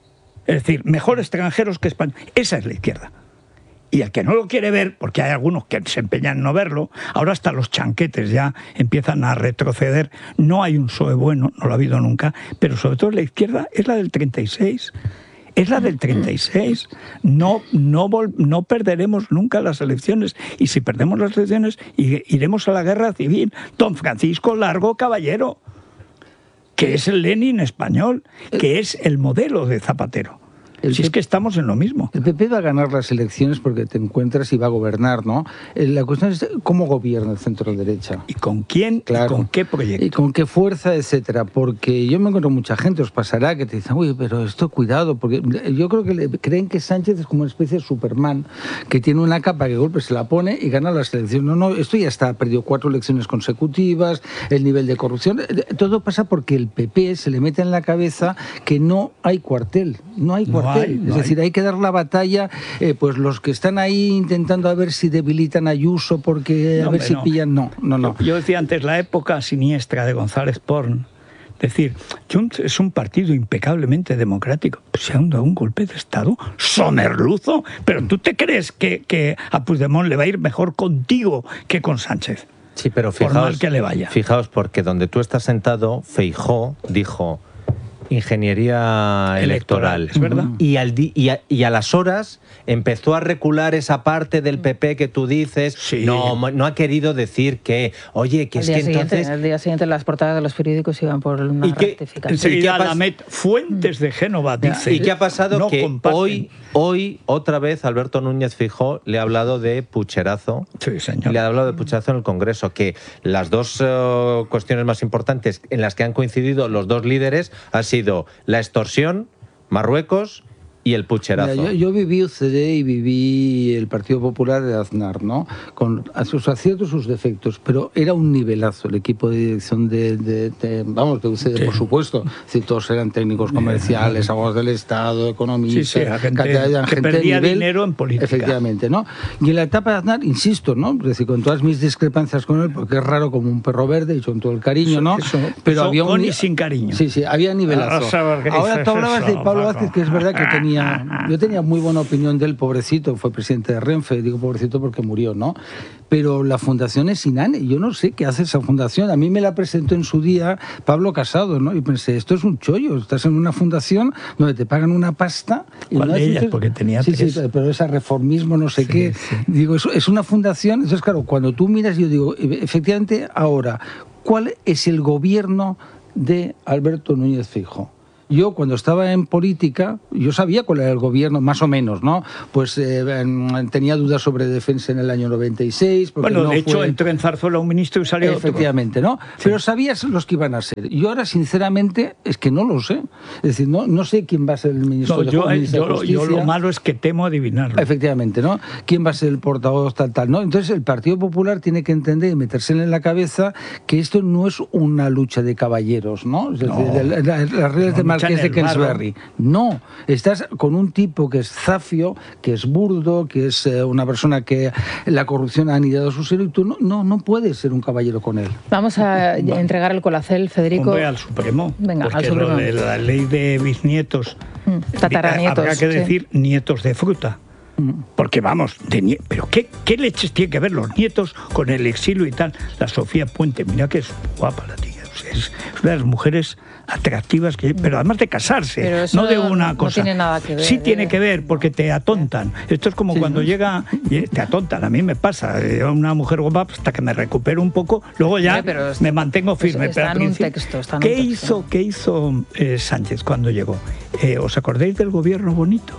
Speaker 2: Es decir, mejor extranjeros que españoles. Esa es la izquierda. Y el que no lo quiere ver, porque hay algunos que se empeñan en no verlo, ahora hasta los chanquetes ya empiezan a retroceder. No hay un P S O E bueno, no lo ha habido nunca, pero sobre todo la izquierda es la del treinta y seis. Es la del treinta y seis. No, no, vol- no perderemos nunca las elecciones. Y si perdemos las elecciones, iremos a la guerra civil. Don Francisco Largo Caballero, que es el Lenin español, que es el modelo de Zapatero. El si es que estamos en lo mismo.
Speaker 6: El P P va a ganar las elecciones porque te encuentras y va a gobernar, ¿no? La cuestión es cómo gobierna el centro-derecha.
Speaker 2: ¿Y con quién? Claro. ¿Y con qué proyecto?
Speaker 6: Y con qué fuerza, etcétera. Porque yo me encuentro mucha gente, os pasará, que te dicen, uy, pero esto cuidado, porque yo creo que le, creen que Sánchez es como una especie de Superman, que tiene una capa que golpe se la pone y gana las elecciones. No, no, esto ya está, ha perdido cuatro elecciones consecutivas, el nivel de corrupción, todo pasa porque el P P se le mete en la cabeza que no hay cuartel, no hay cuartel. No. Hay, no es decir, hay. hay que dar la batalla, eh, pues los que están ahí intentando a ver si debilitan a Ayuso porque a no, ver si no. pillan, no, no, no.
Speaker 2: Yo, yo decía antes la época siniestra de González Porn. Es decir, Junts es un partido impecablemente democrático. Se ha dado un golpe de Estado somerluzo. Pero ¿tú te crees que, que a Puigdemont le va a ir mejor contigo que con Sánchez?
Speaker 4: Sí, pero fijaos,
Speaker 2: por mal que le vaya.
Speaker 4: Fijaos, porque donde tú estás sentado, Feijóo dijo... ingeniería electoral.
Speaker 2: Electoral, es verdad.
Speaker 4: Y, al di- y, a, y a las horas empezó a recular esa parte del P P que tú dices.
Speaker 2: Sí.
Speaker 4: No, mo- no ha querido decir que, oye, que
Speaker 7: Al
Speaker 4: es
Speaker 7: día
Speaker 4: que
Speaker 7: siguiente,
Speaker 4: entonces...
Speaker 7: al día siguiente las portadas de los periódicos iban por una
Speaker 4: ¿Y qué-
Speaker 7: rectificación.
Speaker 2: Enseguida
Speaker 4: ¿Y qué
Speaker 2: la
Speaker 4: pas-
Speaker 2: met- Fuentes de Génova dice.
Speaker 4: ¿Y qué ha pasado?
Speaker 2: no
Speaker 4: que
Speaker 2: comparten.
Speaker 4: hoy, hoy, otra vez, Alberto Núñez Feijóo le ha hablado de pucherazo.
Speaker 2: Sí, señor.
Speaker 4: Le ha hablado de pucherazo en el Congreso, que las dos eh, cuestiones más importantes en las que han coincidido los dos líderes ha sido la extorsión, Marruecos y el pucherazo.
Speaker 6: Mira, yo, yo viví U C D y viví el Partido Popular de Aznar, ¿no? Con sus aciertos y sus defectos, pero era un nivelazo el equipo de dirección de, de, de vamos, de U C D, sí. Por supuesto. Es decir, todos eran técnicos comerciales, abogados del Estado, economistas,
Speaker 2: Sí, sí, a gente
Speaker 6: catedral,
Speaker 2: que
Speaker 6: gente de
Speaker 2: perdía
Speaker 6: nivel,
Speaker 2: dinero en política.
Speaker 6: Efectivamente, ¿no? Y en la etapa de Aznar, insisto, ¿no? Es decir, con todas mis discrepancias con él, porque es raro como un perro verde y con todo el cariño, ¿no?
Speaker 2: Eso,
Speaker 6: pero
Speaker 2: eso
Speaker 6: había un
Speaker 2: con y sin cariño.
Speaker 6: Sí, sí, había nivelazo. Ahora tú hablabas de Pablo Vázquez, que es verdad que tenía yo tenía muy buena opinión del pobrecito, fue presidente de Renfe, digo pobrecito porque murió, ¿no? Pero la fundación es Inane, yo no sé qué hace esa fundación. A mí me la presentó en su día Pablo Casado, ¿no? Y pensé, esto es un chollo, estás en una fundación donde te pagan una pasta. Y
Speaker 2: ¿Cuál
Speaker 6: no
Speaker 2: de ellas?
Speaker 6: haces-
Speaker 2: Porque tenía
Speaker 6: sí,
Speaker 2: tres.
Speaker 6: sí, pero ese reformismo, no sé
Speaker 2: Sí,
Speaker 6: qué.
Speaker 2: sí.
Speaker 6: Digo, es, es una fundación, entonces claro, cuando tú miras, yo digo, efectivamente, ahora, ¿cuál es el gobierno de Alberto Núñez Feijóo? Yo, cuando estaba en política, yo sabía cuál era el gobierno, más o menos, ¿no? Pues eh, tenía dudas sobre defensa en el año noventa y seis. Porque
Speaker 2: Bueno,
Speaker 6: no
Speaker 2: de hecho,
Speaker 6: fue...
Speaker 2: entró en Zarzuela un ministro y salió otro.
Speaker 6: Efectivamente, ¿no? Pero sabías los que iban a ser. Yo ahora, sinceramente, es que no lo sé. Es decir, no, no sé quién va a ser el ministro
Speaker 2: No,
Speaker 6: de
Speaker 2: yo,
Speaker 6: ministro de
Speaker 2: yo,
Speaker 6: Justicia.
Speaker 2: yo lo malo es que temo adivinarlo.
Speaker 6: Efectivamente, ¿no? ¿Quién va a ser el portavoz tal, tal, no? Entonces el Partido Popular tiene que entender y meterse en la cabeza que esto no es una lucha de caballeros, ¿no? Es decir,
Speaker 2: No.
Speaker 6: de la- la- las reglas
Speaker 2: No
Speaker 6: de
Speaker 2: luchan
Speaker 6: Marqués
Speaker 2: en
Speaker 6: de
Speaker 2: el barro.
Speaker 6: Queensberry. No, estás con un tipo que es zafio, que es burdo, que es eh, una persona que la corrupción ha anidado su ser y tú no, no, no puedes ser un caballero con él.
Speaker 7: Vamos a entregar el colacel, Federico.
Speaker 2: Hombre, al Supremo.
Speaker 7: Venga,
Speaker 2: porque
Speaker 7: al Supremo.
Speaker 2: lo de la ley de bisnietos,
Speaker 7: Mm, tataranietos,
Speaker 2: habrá que
Speaker 7: sí.
Speaker 2: decir nietos de fruta. Porque vamos, de nie- pero qué, ¿qué leches tiene que ver los nietos con el exilio y tal? La Sofía Puente, mira que es guapa la tía. O sea, es una de las mujeres atractivas, que, pero además de casarse,
Speaker 7: Pero eso
Speaker 2: no de una
Speaker 7: no
Speaker 2: cosa.
Speaker 7: tiene nada que ver,
Speaker 2: Sí
Speaker 7: ¿eh?
Speaker 2: tiene que ver, porque te atontan. Esto es como cuando llega, y te atontan. A mí me pasa, eh, una mujer guapa hasta que me recupero un poco, luego ya
Speaker 7: Hombre, pero es-
Speaker 2: me mantengo firme.
Speaker 7: está
Speaker 2: pero al
Speaker 7: en un
Speaker 2: principio-
Speaker 7: texto, está en
Speaker 2: ¿Qué
Speaker 7: un texto.
Speaker 2: hizo, qué hizo eh, Sánchez cuando llegó? Eh, ¿Os acordáis del gobierno bonito?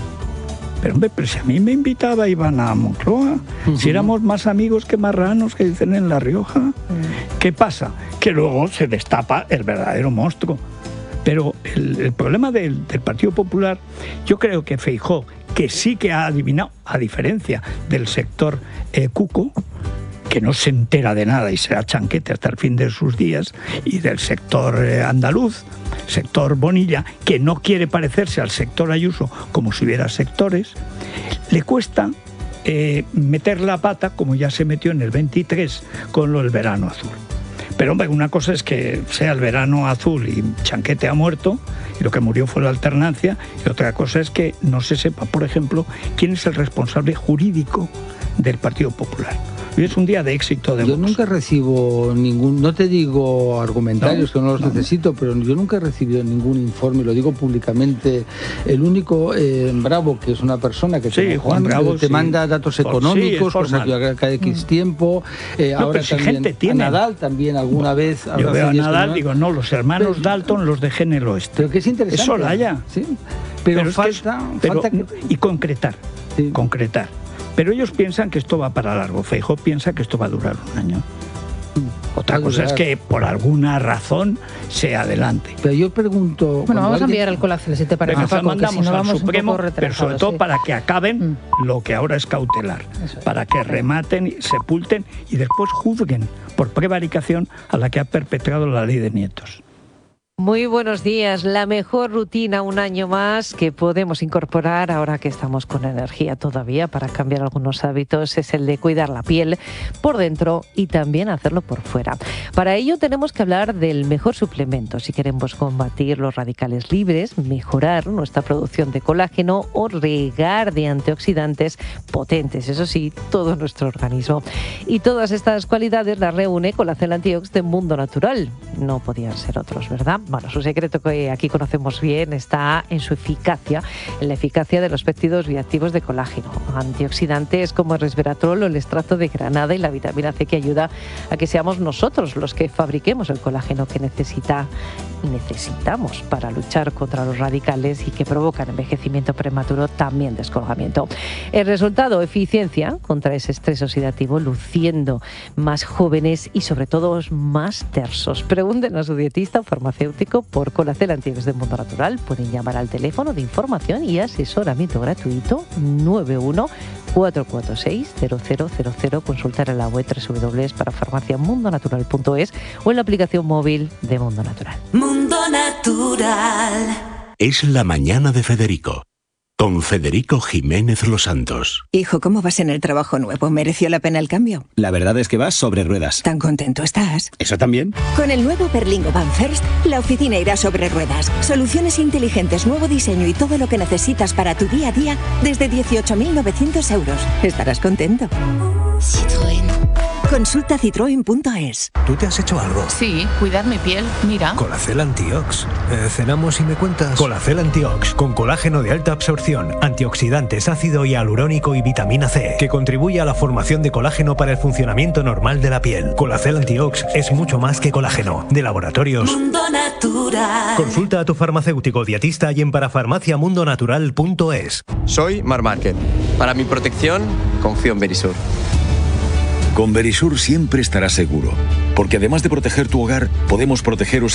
Speaker 2: Pero hombre, pero si a mí me invitaba Iván a Moncloa, si éramos más amigos que marranos, que dicen en La Rioja, ¿qué pasa? Que luego se destapa el verdadero monstruo. Pero el, el problema del, del Partido Popular, yo creo que Feijóo, que sí que ha adivinado, a diferencia del sector eh, cuco, que no se entera de nada y será chanquete hasta el fin de sus días, y del sector eh, andaluz, sector Bonilla, que no quiere parecerse al sector Ayuso como si hubiera sectores, le cuesta eh, meter la pata, como ya se metió en el veintitrés con lo del verano azul. Pero hombre, una cosa es que sea el verano azul y Chanquete ha muerto, y lo que murió fue la alternancia, y otra cosa es que no se sepa, por ejemplo, quién es el responsable jurídico del Partido Popular. Hoy es un día de éxito de
Speaker 6: Yo
Speaker 2: Vox.
Speaker 6: nunca recibo ningún, no te digo argumentarios,
Speaker 2: No,
Speaker 6: que no los
Speaker 2: no.
Speaker 6: necesito, pero yo nunca he recibido ningún informe, lo digo públicamente. El único eh, Bravo, que es una persona que
Speaker 2: Sí,
Speaker 6: te,
Speaker 2: Juan Bravo,
Speaker 6: te
Speaker 2: sí.
Speaker 6: manda datos
Speaker 2: Por-
Speaker 6: económicos,
Speaker 2: sí, es
Speaker 6: cosa que
Speaker 2: formal.
Speaker 6: yo cada X tiempo. Eh,
Speaker 2: No,
Speaker 6: ahora
Speaker 2: pero si
Speaker 6: también
Speaker 2: gente
Speaker 6: a
Speaker 2: tiene.
Speaker 6: Nadal también alguna vez.
Speaker 2: Yo
Speaker 6: habrá
Speaker 2: veo a
Speaker 6: series que
Speaker 2: Nadal,
Speaker 6: no-
Speaker 2: digo, no, los hermanos
Speaker 6: Pero-
Speaker 2: Dalton los dejé en el oeste.
Speaker 6: Pero que es interesante.
Speaker 2: Es Soraya.
Speaker 6: Sí. Pero,
Speaker 2: es que es-
Speaker 6: falta,
Speaker 2: pero-
Speaker 6: falta que-
Speaker 2: y concretar, concretar. Pero ellos piensan que esto va para largo. Feijóo piensa que esto va a durar un año. Otra
Speaker 6: Va a
Speaker 2: cosa es
Speaker 6: durar.
Speaker 2: que por alguna razón se adelante.
Speaker 6: Pero yo pregunto.
Speaker 7: Bueno,
Speaker 6: cuando
Speaker 7: vamos a
Speaker 6: alguien-
Speaker 7: enviar el colacel, si te parece,
Speaker 2: Venga,
Speaker 7: Paco, que si
Speaker 2: mandamos
Speaker 7: no
Speaker 2: al
Speaker 7: vamos un
Speaker 2: Supremo,
Speaker 7: poco
Speaker 2: pero
Speaker 7: retrasados.
Speaker 2: sobre todo
Speaker 7: sí.
Speaker 2: para que acaben lo que ahora es cautelar, para que rematen, y sepulten y después juzguen por prevaricación a la que ha perpetrado la ley de nietos.
Speaker 12: Muy buenos días. La mejor rutina un año más que podemos incorporar ahora que estamos con energía todavía para cambiar algunos hábitos es el de cuidar la piel por dentro y también hacerlo por fuera. Para ello tenemos que hablar del mejor suplemento si queremos combatir los radicales libres, mejorar nuestra producción de colágeno o regar de antioxidantes potentes, eso sí, todo nuestro organismo. Y todas estas cualidades las reúne Colacel Antiox de Mundo Natural. No podían ser otros, ¿verdad? Bueno, su secreto, que aquí conocemos bien, está en su eficacia, en la eficacia de los péptidos bioactivos de colágeno, antioxidantes como el resveratrol o el extracto de granada y la vitamina C, que ayuda a que seamos nosotros los que fabriquemos el colágeno que necesita y necesitamos para luchar contra los radicales y que provocan envejecimiento prematuro, también descolgamiento. El resultado, eficiencia contra ese estrés oxidativo, luciendo más jóvenes y sobre todo más tersos. Pregunten a su dietista o farmacéutico por Colacel Antiox de Mundo Natural. Pueden llamar al teléfono de información y asesoramiento gratuito nueve uno cuatro cuatro seis cero cero cero cero, consultar en la web doble u doble u doble u punto parafarmacia mundo natural punto es o en la aplicación móvil de Mundo Natural.
Speaker 13: Mundo Natural.
Speaker 5: Es la mañana de Federico, con Federico Jiménez Los Santos.
Speaker 14: Hijo, ¿cómo vas en el trabajo nuevo? ¿Mereció la pena el cambio?
Speaker 16: La verdad es que vas sobre ruedas.
Speaker 14: ¿Tan contento estás?
Speaker 16: ¿Eso también?
Speaker 14: Con el nuevo Berlingo Van First, la oficina irá sobre ruedas. Soluciones inteligentes, nuevo diseño y todo lo que necesitas para tu día a día desde dieciocho mil novecientos euros. Estarás contento.
Speaker 13: Citroën.
Speaker 14: Consulta citroen punto es.
Speaker 17: ¿Tú te has hecho algo?
Speaker 18: Sí, cuidar mi piel, mira.
Speaker 17: Colacel Antiox. Eh, cenamos y me cuentas. Colacel Antiox, con colágeno de alta absorción, antioxidantes, ácido hialurónico y vitamina C, que contribuye a la formación de colágeno para el funcionamiento normal de la piel. Colacel Antiox es mucho más que colágeno. De Laboratorios
Speaker 13: Mundo Natural.
Speaker 17: Consulta a tu farmacéutico dietista y en parafarmacia mundo natural punto es.
Speaker 19: Soy Mar Márquez. Para mi protección, confío en Verisur.
Speaker 20: Con Verisur siempre estarás seguro, porque además de proteger tu hogar, podemos protegeros